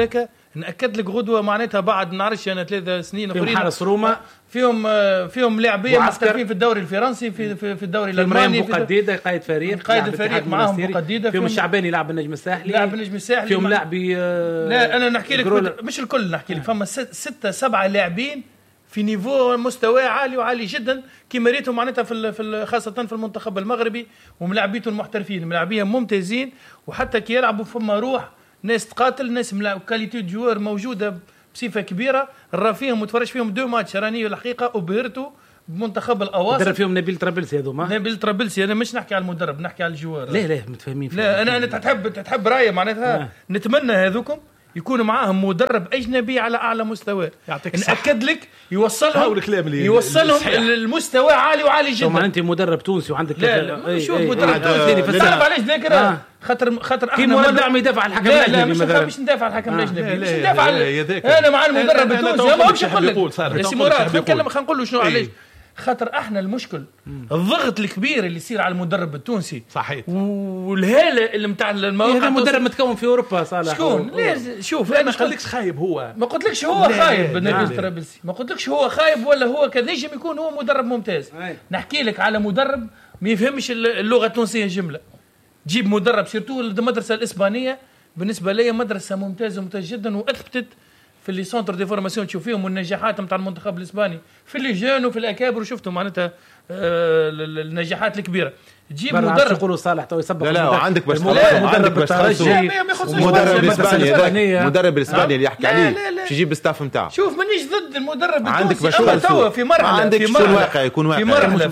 ناكد لك غدوه معناتها بعد نعرفش انا 3 سنين اخرين حارس روما فيهم لاعبيه محترفين في الدوري الفرنسي في الدوري الالماني مقدده قائد فريق معاهم مقدده فيهم الشعباني لاعب النجم الساحلي فيهم لاعبي لا انا نحكي لك مش الكل نحكي لك فما 6-7 لاعبين في نيفو مستوى عالي وعالي جدا كما ريتهم معناتها في خاصه في المنتخب المغربي وملاعبيته المحترفين ملاعبيه ممتازين وحتى كي يلعبوا فما روح ناس تقاتل ناس كاليتي جوار موجوده بصفه كبيره راه فيهم متفرج فيهم 2 ماتش راني الحقيقه وبهرتوا بمنتخب الاواسط درب فيهم نبيل طرابلسي هذوما نبيل طرابلسي انا مش نحكي على المدرب نحكي على الجوار لا متفاهمين لا انا تحب رايه معناتها نتمنى هذوكم يكون معاهم مدرب اجنبي على اعلى مستوى ناكد لك يوصلهم المستوى عالي وعالي جدا ما انت مدرب تونسي وعندك لا شوف مدرب تونسي تعرف علاش ذاكر خاطر احنا ما يدافع عن الحكم الاجنبي مثلا مش ندافع عن الحكم الاجنبي مش ندافع انا مع المدرب التونسي ما بغيتش نقول لك سي مراد خلينا نقول له شنو علاش خاطر احنا المشكل الضغط الكبير اللي يصير على المدرب التونسي صحيح والهاله اللي نتاع المواقع هذا مدرب متكون في اوروبا صالح شكون شوف انا ما قلتلكش خايب هو ما قلتلكش هو خايب نبيل طرابلسي ما قلتلكش هو خايب ولا هو كذا يجب يكون هو مدرب ممتاز نحكي لك على مدرب ما يفهمش اللغه التونسيه جمله جيب مدرب سيرتو المدرسه الاسبانيه بالنسبه لي مدرسه ممتازه جدا واثبتت في اللي سونتر دي فورماسيون تشوف فيهم النجاحات نتاع المنتخب الاسباني في اللي جان وفي الاكابر وشفتوا معناتها النجاحات الكبيره تجيب مدرب يقولوا صالح تو يسبق لا عندك باش مدرب الترجي المدرب الاسباني المدرب الاسباني اللي يحكي عليه باش يجيب الستاف نتاعه شوف مانيش ضد المدرب عندك باش توا في مرحله يكون واقع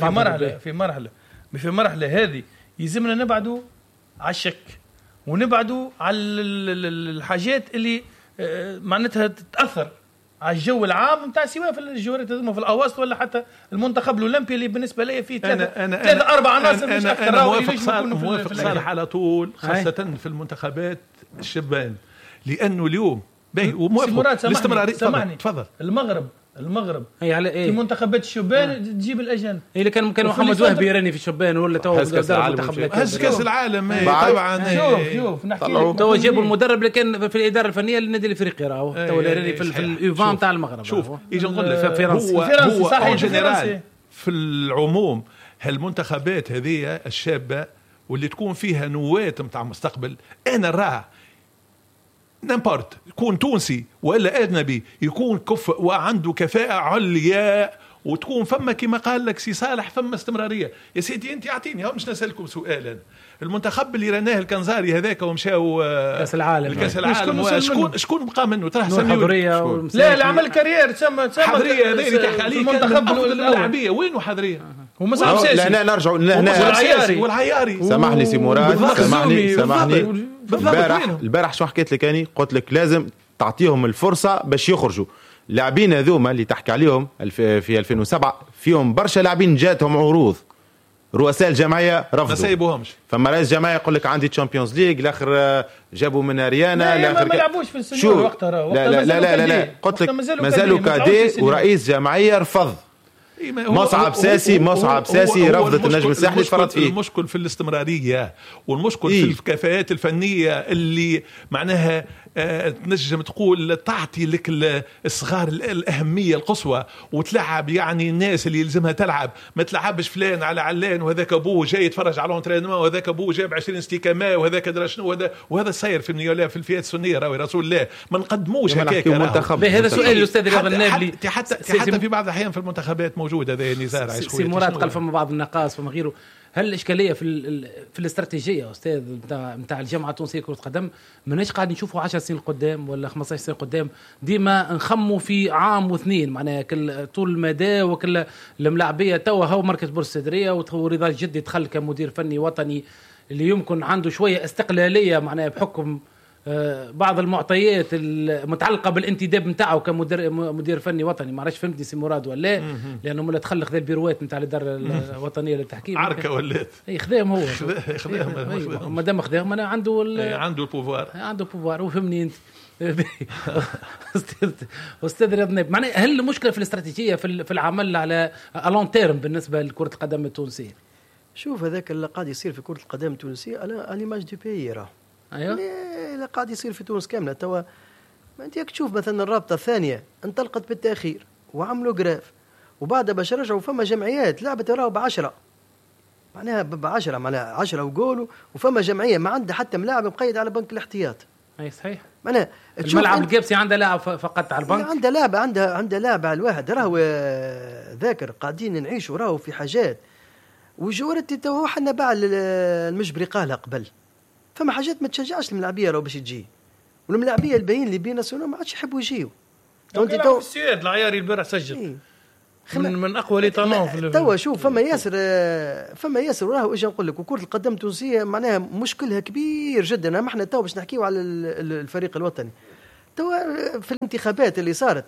في مرحله هذه يلزمنا نبعدوا على الشك ونبعدوا على الحاجات اللي معناتها تتاثر على الجو العام نتاع سواء في الجوارات هذوما في الاواسط ولا حتى المنتخب الاولمبي اللي بالنسبه لي فيه 3-4 عناصر مش اكثر. انا موافق صالح على طول خاصه في المنتخبات الشبان لانه اليوم باهي وموافق الاستمراريه. تفضل. المغرب هي على ايه في منتخبات الشبان تجيب الاجانب. هي اللي كان محمد وهبي راني في الشبان ولا تو هز كاس العالم طبعا. شوف نحكي لك تو جابوا المدرب اللي كان في الاداره الفنيه للنادي الافريقي راهو تو راني في الايفان تاع المغرب. شوف يجي نقول لك في فرنسا هو جنرال في العموم هالمنتخبات هذه الشابه واللي تكون فيها نواة متاع مستقبل. انا راه نمبارت يكون تونسي ولا أجنبي يكون كفء وعنده كفاءة عليا وتكون فما كما قال لك سي صالح فما استمرارية. يا سيدي أنت أعطيني مش نسألكم سؤالا. المنتخب اللي رناه الكنزاري هذاك ومشاو كاس العالم شكون بقى منه ترى حضرية لا اللي عمل كارير تسمى حضرية هذا اللي تحكي عليه المنتخب اللاعبية وينه حضرية هما صعب ساسي. لا نرجع والعياري سامحني سي مراد سامحني البارح شو حكيت لك أنا قلت لك لازم تعطيهم الفرصة باش يخرجوا. لاعبين هذوما اللي تحكي عليهم في 2007 فيهم برشا لاعبين جاتهم عروض رؤساء الجمعية رفضوا ما سايبوهمش. فما رئيس جمعية يقول لك عندي تشامبيونز ليج الاخر جابوا من اريانا الاخر ما لعبوش في السنور وقتها لا قلت لك مازالوا كادي ورئيس جمعية رفض. مصعب ساسي رفضت النجم الساحلي فرط فيه. المشكل في الاستمرارية والمشكل في الكفاءات الفنية اللي معناها تنجم تقول تعطي لك الصغار الأهمية القصوى وتلعب يعني الناس اللي يلزمها تلعب. ما تلعبش فلان على علان وهذاك أبوه جاي يتفرج على الانترينمون وهذاك أبوه جاب 20 استيكامة وهذاك درا شنو وهذا السير في النيولة في الفئات السنية راوي رسول الله ما نقدموش هكاك. هذا سؤال الأستاذ رياض النابلي حتى في بعض الأحيان في المنتخبات موجود هذا نزار عايش سي مراد قال فما بعض النقاص فما غيره. هل الإشكالية في الاستراتيجية أستاذ متاع الجامعة التونسية كرة القدم ماناش قاعد نشوفوا 10 سنين قدام ولا 15 سنة قدام ديما نخموا في عام واثنين معناها طول المدى وكل الملاعبية توا هو مركز بورصة الصدرية ورضا الجدي دخل كمدير فني وطني اللي يمكن عنده شوية استقلالية معناها بحكم بعض المعطيات المتعلقه بالانتداب نتاعو كمدير فني وطني. ما عرفش فهمتني سي مراد ولا لانه ملا دخل خذ البيروات نتاع الاداره الوطنيه للتحكيم عركه ولات خذاهم هو خذاهم ما دام خذاهم انا عنده البوفوار وفهمني انت. استاذ رياض نابلي معناها هل المشكله في الاستراتيجيه في العمل على لون تيرم بالنسبه لكره القدم التونسيه؟ شوف هذاك اللي قاعد يصير في كره القدم التونسيه على ليماج دي بيي راه ايوه اللي قاعد يصير في تونس كامله توا ما انت تشوف مثلا الرابطه الثانيه انطلقت بالتاخير وعملوا جراف، وبعدها باش رجعوا فما جمعيات لعبت راهو ب10 معناها ب10 معناها 10 وقولوا، وفما جمعيه ما عندها حتى ملاعب مقيد على بنك الاحتياط. اي صحيح. معناها الملعب القبسي عندها لاعب فقط على البنك، عندها لاعب عندها لاعب على الواحد. راهو ذاكر قاعدين نعيشوا راهو في حاجات وجورتي تو حنا باع المجبري قالها قبل، فما حاجات ما تشجعش الملاعبيه راهو باش تجي، والملاعبيه الباهيين اللي بينا سونا ما عادش يحبوا يجيو. انت تو السياد العياري البارح سجل من اقوى لي طالون في توا شوف فما ياسر راهو اجي نقول لك. وكره القدم التونسيه معناها مشكلها كبير جدا. احنا توا باش نحكيو على الفريق الوطني توا في الانتخابات اللي صارت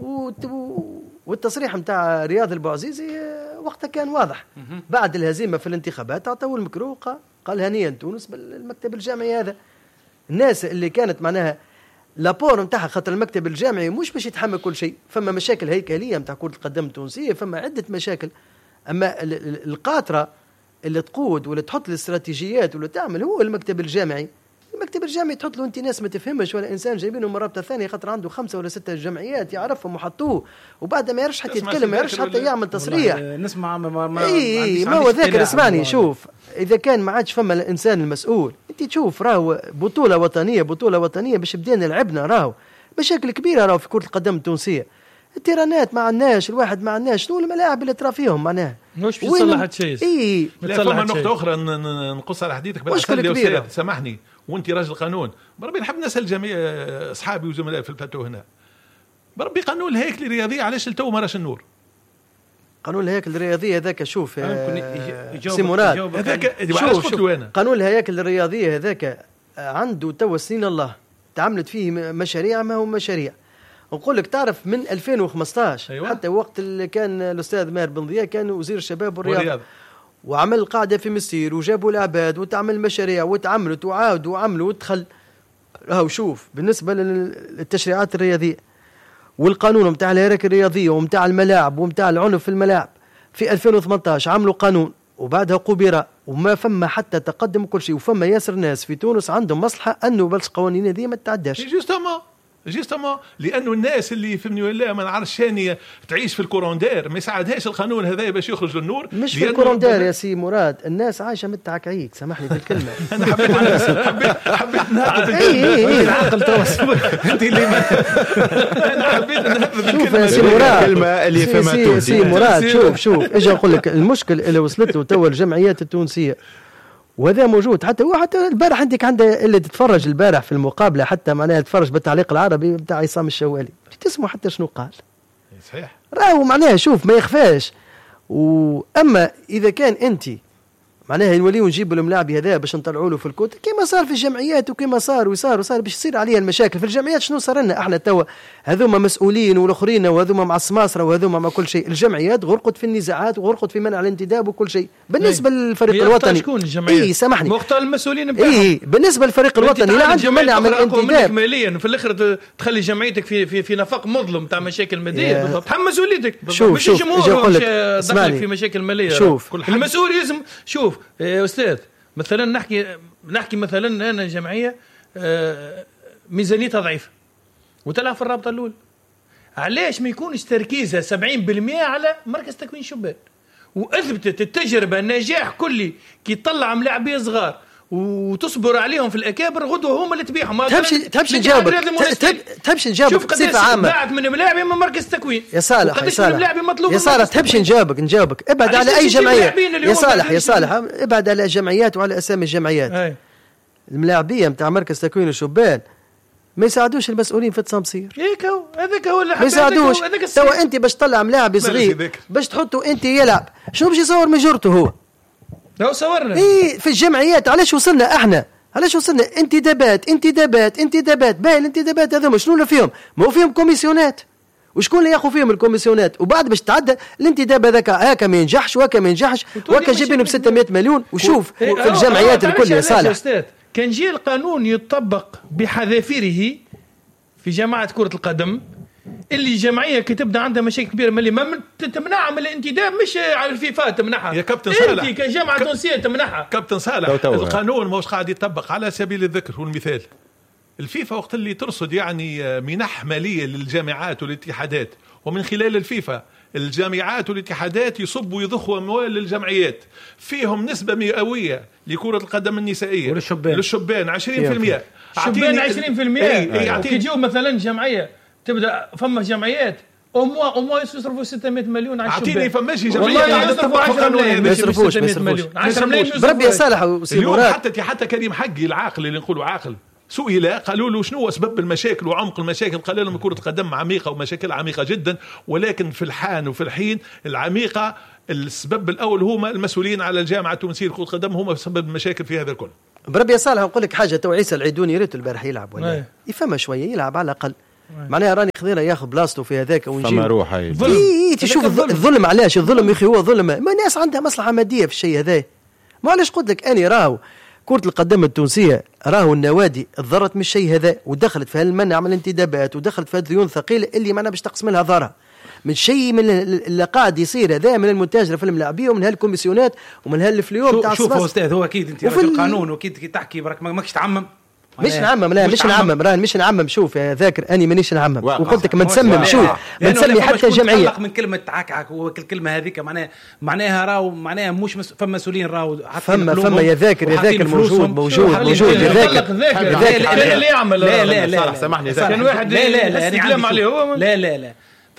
والتصريح نتاع رياض البوعزيزي وقتها كان واضح. بعد الهزيمه في الانتخابات عطاو المكروه قال هنيئا تونس بالمكتب الجامعي هذا. الناس اللي كانت معناها لابور نتاعها خاطر المكتب الجامعي مش باش يتحمل كل شيء، فما مشاكل هيكليه نتاع كره القدم التونسيه، فما عده مشاكل. اما القاطره اللي تقود ولا تحط الاستراتيجيات ولا تعمل هو المكتب الجامعي. المكتب الجامعي تحط له انت ناس ما تفهمش ولا انسان جايبينه من رابطه ثانيه خاطر عنده 5 ولا 6 جمعيات يعرفهم وحطوه، وبعد ما يرش حتى يتكلم، ما يرش حتى يعمل تصريح. نسمع ما هو ذاكر. اسمعني شوف، اذا كان ما عادش فما الانسان المسؤول انت تشوف راهو بطوله وطنيه باش بدينا لعبنا راهو مشاكل كبيره راهو في كره القدم التونسيه. التيرانات ما عندناش، الواحد ما عندناش، شنو الملاعب اللي ترى فيهم معناها مش في صلح هالشيء. لا فما نقطه اخرى نقص على حديثك بالأخير. سامحني وانت راجل قانون، بربي نحب نسال جميع اصحابي وزملائي في البلاتو هنا، بربي قانون الهيكل الرياضيه علاش التو ما راش النور؟ قانون الهياكل الرياضيه هذاك شوف سي مراد هذاك قانون الهياكل الرياضيه هذاك عنده تو سنين الله تعملت فيه مشاريع ما هو مشاريع. نقول لك تعرف من 2015 أيوة. حتى وقت اللي كان الاستاذ ماهر بن ضياء كان وزير الشباب والرياضه وعمل قاعده في مسير وجابوا العباد وتعمل مشاريع وتعملت وعاودوا وعملوا ودخل. راهو شوف بالنسبه للتشريعات الرياضيه والقانون متاع الهياكل الرياضيه ومتاع الملاعب ومتاع العنف في الملاعب في 2018 عملوا قانون وبعدها قبر وما فما حتى تقدم كل شيء. وفما ياسر ناس في تونس عندهم مصلحه انه بلش قوانين هذه ما تتعداش. جيستما لانه الناس اللي فهمني ولا ما نعرفش ثانيه تعيش في الكوروندير ما يساعدهاش القانون هذا باش يخرج للنور. مش في الكوروندير يا سي مراد، الناس عايشه متعكعيك سامحني بالكلمه. انا حبيت نهضم العقل تو انت اللي انا حبيت نهضم شوف يا سي مراد الكلمه اللي فهمتها سي مراد. شوف اجي نقول لك المشكل اللي وصلت له تو الجمعيات التونسيه وهذا موجود. حتى البارح عندك اللي تتفرج البارح في المقابله حتى معناها تتفرج بالتعليق العربي بتاع عصام الشوالي تسمع حتى شنو قال. صحيح راهو معناها شوف ما يخفاش. واما اذا كان انت معناها نوليو نجيب الملاعبي هذا باش نطلعوا له في الكوت كما صار في الجمعيات وكما صار باش يصير عليها المشاكل في الجمعيات. شنو صار لنا احنا توا هذوما مسؤولين والاخرين وهذوما مع السماسره وهذوما مع كل شيء. الجمعيات غرقت في النزاعات وغرقت في منع الانتداب وكل شيء. بالنسبه للفريق الوطني شكون الجمعيات؟ سامحني مختار المسؤولين بتاعهم. بالنسبه للفريق الوطني لا عنده منع من الانتداب ماليا في الاخر تخلي جمعيتك في نفق مظلم تاع مشاكل ماديه. تحمل مسؤوليتك مش الجمهور مش دخلك في مشاكل ماليه. شوف المسؤول لازم شوف استاذ مثلا نحكي مثلا انا جمعيه ميزانيتها ضعيفه وتلعب في الرابطه الاولى، علاش ما يكونش تركيزها 70% على مركز تكوين شبان؟ واثبتت التجربه النجاح كلي كي تطلع ملاعبيه صغار وتصبر عليهم في الاكابر غدوه هم اللي تبيعهم. تمشي نجاوبك بصفه عامه. باعت من ملاعبي من مركز تكوين يا صالح يا صالح تمشي نجاوبك ابعد على اي جمعيه يا صالح ابعد على الجمعيات وعلى اسامي الجمعيات. الملاعبيه نتاع مركز تكوين الشبان ما يساعدوش المسؤولين في التنصير. هذاك هو اللي ما يساعدوش. توا انت باش تطلع ملاعب صغير باش تحطه انت يلعب شنو باش يصور مجرته هو؟ لو صورنا في الجمعيات علاش وصلنا احنا؟ علاش وصلنا انتدابات باهي الانتدابات هذوما شنو اللي فيهم؟ ما هو فيهم كوميسيونات وشكون اللي ياخذ فيهم الكوميسيونات؟ وبعد باش تعدى الانتداب هذاك هاكا ما ينجحش وهكا جايبينه ب 600 مليون. وشوف في الجمعيات الكل يا صالح كان جي القانون يطبق بحذافيره في جماعة كرة القدم اللي جمعية كي تبدا عندها مشاكل كبيرة ملي ما تمنعها من الانتداب مش على الفيفا تمنعها يا كابتن صالح انت كجامعة تونسية تمنعها. كابتن صالح القانون مش قاعد يطبق على سبيل الذكر والمثال الفيفا وقت اللي ترصد يعني منح مالية للجامعات والاتحادات، ومن خلال الفيفا الجامعات والاتحادات يصبوا ويضخوا أموال للجمعيات فيهم نسبة مئوية لكرة القدم النسائية للشبان 20%. الشبان 20%. يجيو مثلا جمعية تبدأ فما جمعيات أموا يصرفوا 600 مليون على الشباب. أعطيني فماشي جمعية والله يصرفوا 10 ملايين، ما يصرفوش 10 ملايين. بربي يا صالح وسي مراد. حتى كريم حقي العاقل اللي نقولوا عاقل سئل قالوا له شنو أسباب المشاكل وعمق المشاكل، قال لهم كرة القدم عميقة ومشاكل عميقة جدا، ولكن في الحان وفي الحين العميقة السبب الأول هما المسؤولين على الجامعة التونسية لكرة القدم هم سبب المشاكل في هذا الكل. بربي يا صالح نقول لك حاجة، تو عيسى العيدوني ريت البارح يلعب ولا يفهم شوية يلعب على الأقل، معناها راني خذينا ياخذ بلاصته في هذاك ونجي فما روح هاي تشوف الظلم. علاش الظلم يا اخي؟ هو ظلم، ما الناس عندها مصلحة مادية في الشيء هذا. ما علاش قلت لك أنا راهو كرة القدم التونسية راهو النوادي تضرت من الشيء هذا ودخلت في هالمنع من الانتدابات ودخلت في ديون ثقيلة اللي معنا باش تقسم لها ضرها من شيء من اللي قاعد يصير هذا، من المتاجرة في الملاعبية ومن هالكوميسيونات ومن هالفليوم تاع شوف أستاذ، هو أكيد أنت رجل قانون وأكيد كي تحكي برك ماكش تعمم. مش نعمم، لا مش نعمم، راه مش نعمم. شوف يا ذاكر اني مانيش نعمم، وقلت لك ما نسمم. شوف ما نسمي حتى جمعيه من كلمه تعكعك والكلمه هذيك معناها راهو معناها مش فما مسؤولين راهو فما يا ذاكر موجود يا ذاكر اللي يعمل. لا سامحني كان واحد يستلم عليه هو. لا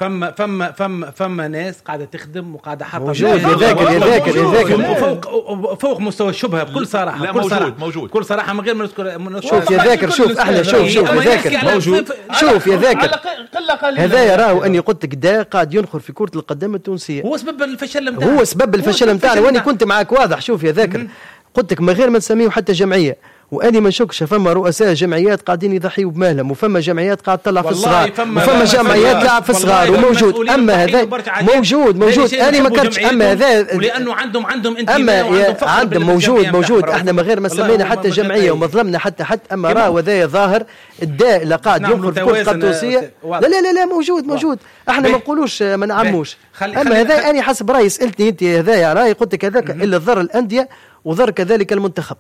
فما ناس قاعده تخدم وقاعده حاطه يا ذاكر فوق مستوى الشبهه بكل صراحه. لا موجود كل صراحه من غير ما نذكر. شوف يا ذاكر، شوف احنا شوف يا ذاكر موجود. شوف يا ذاكر هذا يراه اني قلت لك دا قاعد ينخر في كرة القدم التونسية، هو سبب الفشل نتاعنا واني كنت معك واضح. شوف يا ذاكر قلت لك من غير ما نسميه حتى جمعية، واني ما نشكش فما رؤساء جمعيات قاعدين يضحيوا بمالهم، وفما جمعيات قاعد تطلع في الصغار، وفما جمعيات تلعب في الصغار وموجود. اما هذا موجود انا ما كنتش. اما هذا ولانه عندهم عندهم موجود. احنا من غير ما سمينا حتى جمعيه وما ظلمنا حتى اما راه وذا ظاهر الداء اللي قاعد ينقل في كرة القدم التونسية. لا موجود. احنا ما نقولوش ما نعموش. اما هذا انا حسب رايي سالتني انت هذا يا رايي قلت لك هذاك الا ضر الانديه وضر كذلك المنتخب.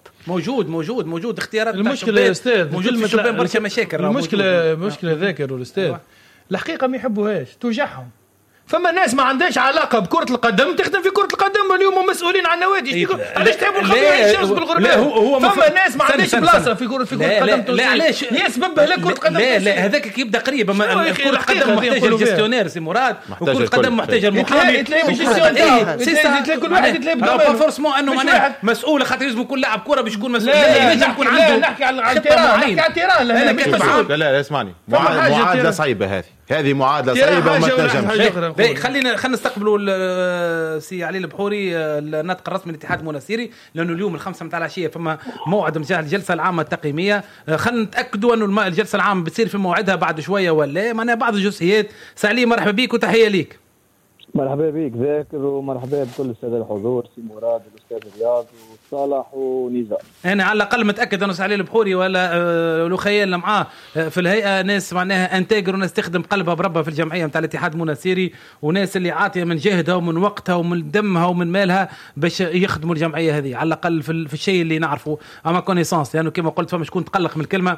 موجود اختيارات. المشكله يا استاذ موجود في الشباب برشا مشاكل. المشكله ذاكر والاستاذ الحقيقه ما يحبوهاش، توجعهم. فما ناس ما عندهاش علاقه بكره القدم تخدم في كره القدم، اليوم مسؤولين عن نوادي. علاش تحبوا الخبير الشمس بالغرباء؟ فما ناس ما عندهاش بلاصه في كره القدم. لا علاش يسبب لك كره القدم؟ لا هذاك كي يبدا قريب. اما كره القدم محتاجه الجستيونير سي مراد، وكره القدم محتاجه المحامي. تلاقي الجستيونير كل واحد يتلاقي با فورسمون انه معناه مسؤول خاطر يلزم يكون لاعب كره باش يكون مسؤول. لازم يكون عنده. نحكي على تيران. لا اسمعني، معادله صعيبه هذه معادله صعيبه وما تنجمش. خلينا نستقبلوا سي علي البحوري الناطق الرسمي للاتحاد المنستيري، لانه اليوم 5 متاع العشيه فما موعد متاع الجلسه العامه التقييميه. خلينا نتاكدوا انه الجلسه العامه بتصير في موعدها بعد شويه ولا معناها بعض الجزئيات. سعلي مرحبا بك وتحيه ليك. مرحبا بك ذاكر، ومرحبا بكل الساده الحضور، سي مراد الاستاذ رياض وصالح ونزار. انا على الاقل متاكد انه سعلي البحوري ولا لو خيالنا معاه في الهيئه ناس معناها انتاجر وناس تخدم قلبها بربها في الجمعيه نتاع الاتحاد المنستيري، وناس اللي عاطيه من جهدها ومن وقتها ومن دمها ومن مالها باش يخدموا الجمعيه هذه على الاقل في الشيء اللي نعرفه. اما كونيسانس لانه كما قلت فما شكون تقلق من الكلمه،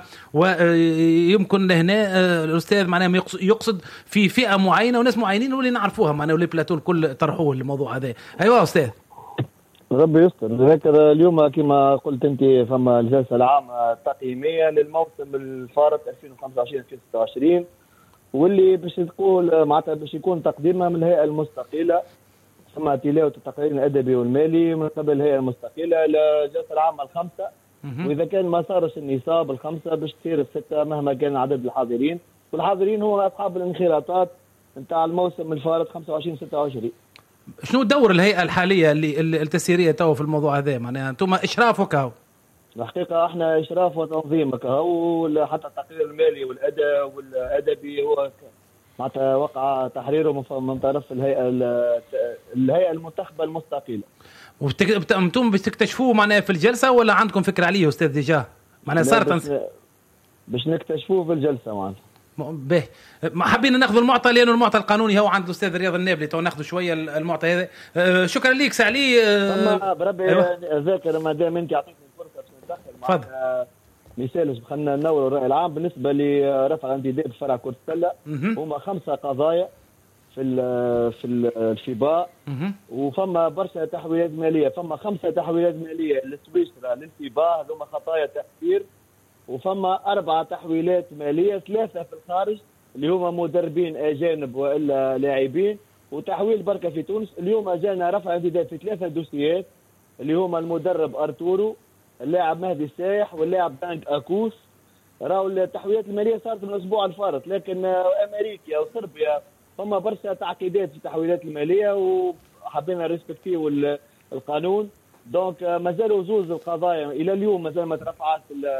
ويمكن هنا الاستاذ معناها يقصد في فئه معينه وناس معينين واللي نعرفوها معناها بلاتون كل طرحوه الموضوع هذا. ايوه استاذ ربي يستر. ذكر اليوم كما قلت انت فما الجلسه العامه التقييميه للموسم الفارط 2025-2026 واللي باش تقول معناتها باش يكون تقديمها من الهيئه المستقله. فما تلاوه التقرير الادبي والمالي من قبل الهيئه المستقله للجلسه العامه الخمسه، واذا كان ما صارش النصاب الخمسه باش تصير السته مهما كان عدد الحاضرين، والحاضرين هو اصحاب الانخراطات نتاع الموسم الفارط 25-26. شنو دور الهيئه الحاليه اللي التسييريه تو في الموضوع هذا؟ معناها انتم اشرافك اهو. الحقيقه احنا اشراف وتنظيمك اهو، حتى التقرير المالي والادبي هو معناتها وقع تحريره من طرف الهيئه المنتخبه المستقله. وانتم بتكتشفوه معناها في الجلسه ولا عندكم فكره عليه استاذ ديجا؟ معناها صارت باش نكتشفوه في الجلسه معناتها. به حابين ناخذ المعطى لانه المعطى القانوني هو عند الاستاذ رياض النابلي، تو ناخذ شويه المعطى هذا. شكرا ليك سعلي. بربي ذاكر ما دام انت عطيتني الفرصه باش ندخل مثال خلينا ننور الرأي العام بالنسبة لرفع الانتداب في فرع كرة السلة. هما 5 قضايا في الفيبا، وفما برشا تحويلات مالية. فما 5 تحويلات مالية للسويسرا للفيبا، هذوما خطايا تأثير. وفما 4 تحويلات مالية، 3 في الخارج اللي هما مدربين أجانب وإلا لاعبين، وتحويل بركة في تونس. اليوم جانا رفع انتداب في 3 دوسيات اللي هما المدرب أرتورو، اللاعب مهدي السايح، واللاعب دانك أكوس. راهو التحويلات المالية صارت من الأسبوع الفارط، لكن أمريكا وصربيا فما برشا تعقيدات في التحويلات المالية، وحبينا ريسبكتيو القانون. دونك مازالوا زوز القضايا إلى اليوم مازال ما ترفعت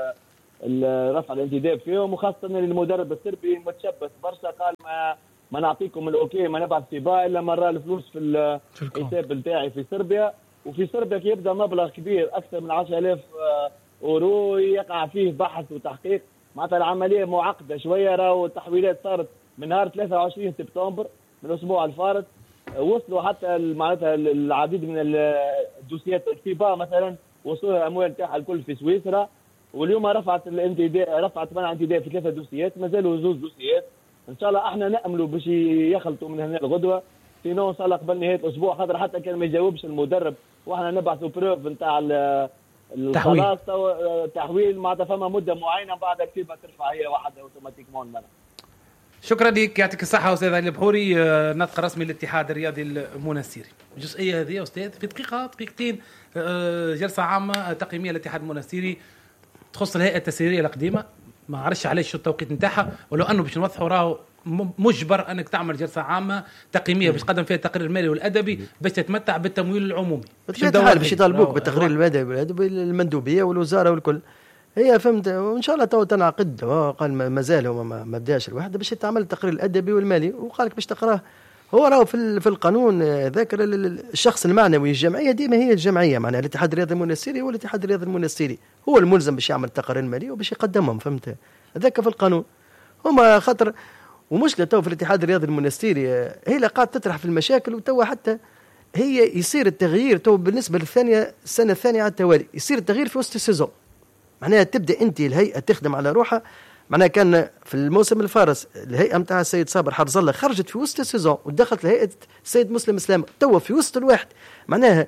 رفع الانتداب فيهم، وخاصة المدرب الصربي متشبث برشا، قال ما نعطيكم الأوكي، ما نبعث سباع إلا مرة الفلوس في الحساب بتاعي في صربيا. وفي صربيا كي يبدا مبلغ كبير اكثر من 10,000 اورو يقع فيه بحث وتحقيق. معناتها العمليه معقده شويه. راهو التحويلات صارت من نهار 23 سبتمبر من الاسبوع الفارط، وصلوا حتى معناتها العديد من الدوسيات. الفيبا مثلا وصلوا الاموال تاعها الكل في سويسرا، واليوم رفعت منع انتداب في 3 دوسيات، مازالوا زوز دوسيات. ان شاء الله احنا ناملوا باش يخلطوا من هنا الغدوه، سينو ان شاء الله قبل نهايه الاسبوع، خاطر حتى كان ما يجاوبش المدرب واحنا نبعثوا بروف نتاع الخلاص تحويل. معناتها فما مده معينه بعد كيف ترفع هي وحدها اوتوماتيكمون. شكرا لك، يعطيك الصحه استاذ علي البحوري، ناطق رسمي للاتحاد الرياضي المنستيري. الجزئيه هذه استاذ في دقيقتين، جلسه عامه تقييميه للاتحاد المنستيري تخص الهيئه التسييريه القديمه. ما عرفش علاش شو التوقيت نتاعها، ولو انه باش نوضحوا راهو مجبر انك تعمل جلسه عامه تقييميه باش تقدم فيها التقرير المالي والادبي باش تتمتع بالتمويل العمومي. باش يطالبوك بالتقرير المالي والادبي المندوبيه والوزاره والكل. هي فهمت، وان شاء الله تو تنعقد. قال مازال هو ما بداش الوحده باش يتعمل التقرير الادبي والمالي، وقال لك باش تقراه. هو راهو في القانون ذاكر الشخص المعنوي. الجمعيه ديما هي الجمعيه، معناها الاتحاد الرياضي المنستيري هو الاتحاد الرياضي المنستيري، هو الملزم باش يعمل التقارير الماليه وباش يقدمهم. فهمت، ذاك في القانون. هما خاطر ومشكله تو في الاتحاد الرياضي المنستيري هي اللي قاعد تطرح في المشاكل، وتو حتى هي يصير التغيير تو بالنسبه السنه الثانيه على التوالي، يصير التغيير في وسط السيزون. معناها تبدا انت الهيئه تخدم على روحها. معناها كان في الموسم الفارس الهيئه نتاع السيد صابر حرز الله خرجت في وسط السيزون ودخلت هيئه السيد مسلم اسلام تو في وسط الواحد. معناها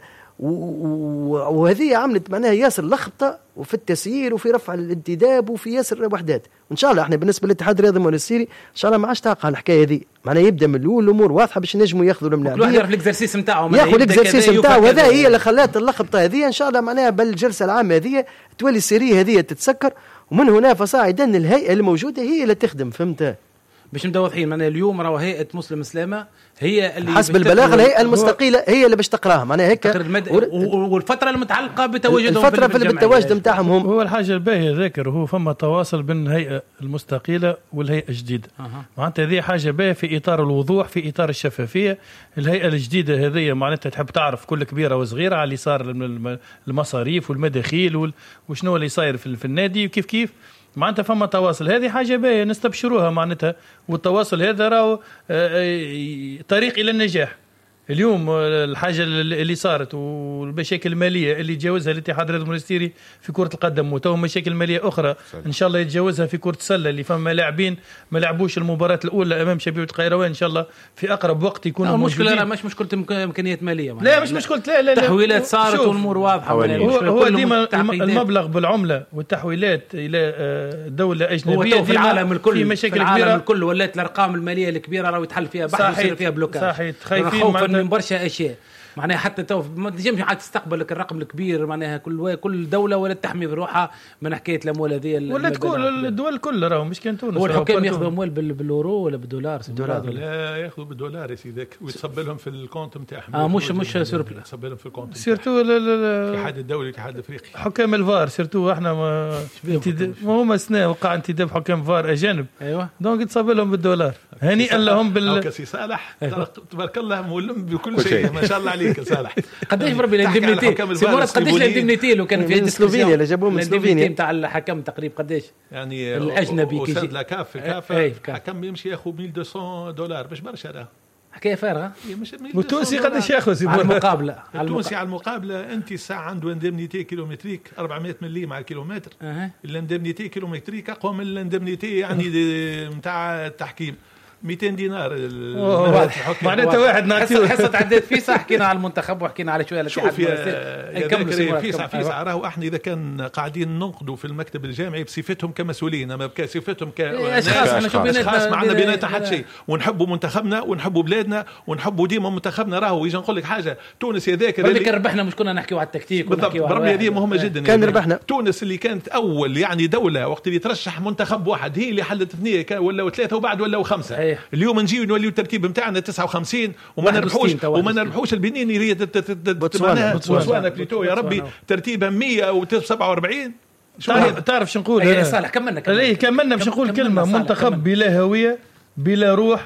وهذه عملت معناها ياسر لخبطه وفي التسيير وفي رفع الانتداب وفي ياسر وحدات. وان شاء الله احنا بالنسبه للاتحاد الرياضي المنستيري ان شاء الله ما عادش تعقل الحكايه هذه. معناها يبدا من الاول الامور واضحه باش نجموا ياخذوا الملاعبين، كل واحد يعرف الاكزرسيس نتاعو، ياخذ الاكزرسيس نتاعو. وهذا هي اللي خلات اللخبطه هذه. ان شاء الله معناها بالجلسه العامه هذه تولي السيريه هذه تتسكر، ومن هنا فصاعدا الهيئه الموجوده هي اللي تخدم. فهمت، باش نبداو واضحين. معناها اليوم راهو هيئه مسلم اسلامه هي اللي حسب البلاغ الهيئه المستقيله هي اللي باش تقراها. معناها هيك والفتره المتعلقه بتواجدهم الفتره في التواجد نتاعهم هم. هو الحاجه الباهيه ذاكر هو فما تواصل بين الهيئه المستقيله والهيئه الجديده. معناتها هذه حاجه باهيه في اطار الوضوح، في اطار الشفافيه. الهيئه الجديده هذه معناتها تحب تعرف كل كبيره وصغيره على اللي صار المصاريف والمداخيل وشنو اللي صاير في النادي وكيف كيف. معناتها فما تواصل، هذه حاجة باهية نستبشروها معناتها. والتواصل هذا راهو طريق إلى النجاح. اليوم الحاجة اللي صارت والمشاكل المالية اللي يتجاوزها الاتحاد الرياضي المنستيري في كرة القدم، وتو مشاكل مالية أخرى إن شاء الله يتجاوزها في كرة السلة اللي فما لاعبين ما لعبوش المباراة الأولى أمام شبيبة القيروان. إن شاء الله في أقرب وقت يكونوا موجودين. مشكلة مش مشكلة إمكانيات مالية، لا مش مشكلة، لا تحويلات صارت والأمور واضحة. هو ديما المبلغ بالعملة والتحويلات إلى دولة أجنبية في العالم الكل، في مشاكل في العالم كبيرة. الكل ولات الأرقام المالية الكبيرة راهو يتحل فيها بحث ويصير فيها بلوكات. صحيح، خايفين من برشا أشياء. معناها حتى تو ما تنجمش عاد تستقبل لك الرقم الكبير. معناها كل دوله ولا تحمي بروحها من حكايه الاموال هذه، ولا تكون الدول كلها راهو مش كان تونس. هو الحكام ياخذوا اموال بالاورو ولا بالدولار؟ لا ياخذوا بالدولار يا سيدي، ويتصب لهم في الكونت نتاعهم. مش سوربلا، يتصب لهم في الكونت سيرتو الاتحاد الدولي الاتحاد الافريقي. حكام الفار سيرتو احنا ما هما سنه وقع انتداب حكام فار اجانب. ايوه دونك يتصب لهم بالدولار. هنيئا لهم كسي صالح تبارك الله مولم بكل شيء. ما شاء الله عليك يا صالح. قداش بربي الاندمنيتي سيمورات، قداش الاندمنيتي لو كان في سلوفينيا اللي جابوه من سلوفينيا نتاع الحكم تقريبا قداش يعني الاجنبي كي يجي لا كاف الحكم يمشي ياخذ $1200 مش برشا. حكايه فارغه. والتونسي قداش ياخذ على المقابله التونسي على المقابله انت الساعه عنده اندمنيتي كيلومتريك 400 ملي مع الكيلومتر. الاندمنيتي كيلومتريك اقوى من الاندمنيتي يعني نتاع التحكيم. 200 دينار. معناتها واحد نعطيه حصه عديت فيسا. حكينا على المنتخب وحكينا على شويه شوف يا فيسا راهو احنا اذا كان قاعدين ننقدوا في المكتب الجامعي بصفتهم كمسؤولين اما بصفتهم كاشخاص معنا بيناتنا حتى شيء. ونحبوا منتخبنا ونحبوا بلادنا ونحبوا ديما منتخبنا. راهو يجي نقول لك حاجه تونس يذاكر اللي كان ربحنا مش كنا نحكيوا على التكتيك بالضبط. بربي هذه مهمه جدا. كان ربحنا تونس اللي كانت اول يعني دوله وقت اللي ترشح منتخب واحد هي اللي حلت 2 ولا 3 وبعد ولا 5. اليوم نجيو نوليو الترتيب نتاعنا 59 وما نربحوش البنين اللي هي بوتسوانا بليتو يا ربي ترتيبها 147. تعرف شو نقول؟ صالح كملنا باش نقول كلمه. منتخب بلا هويه بلا روح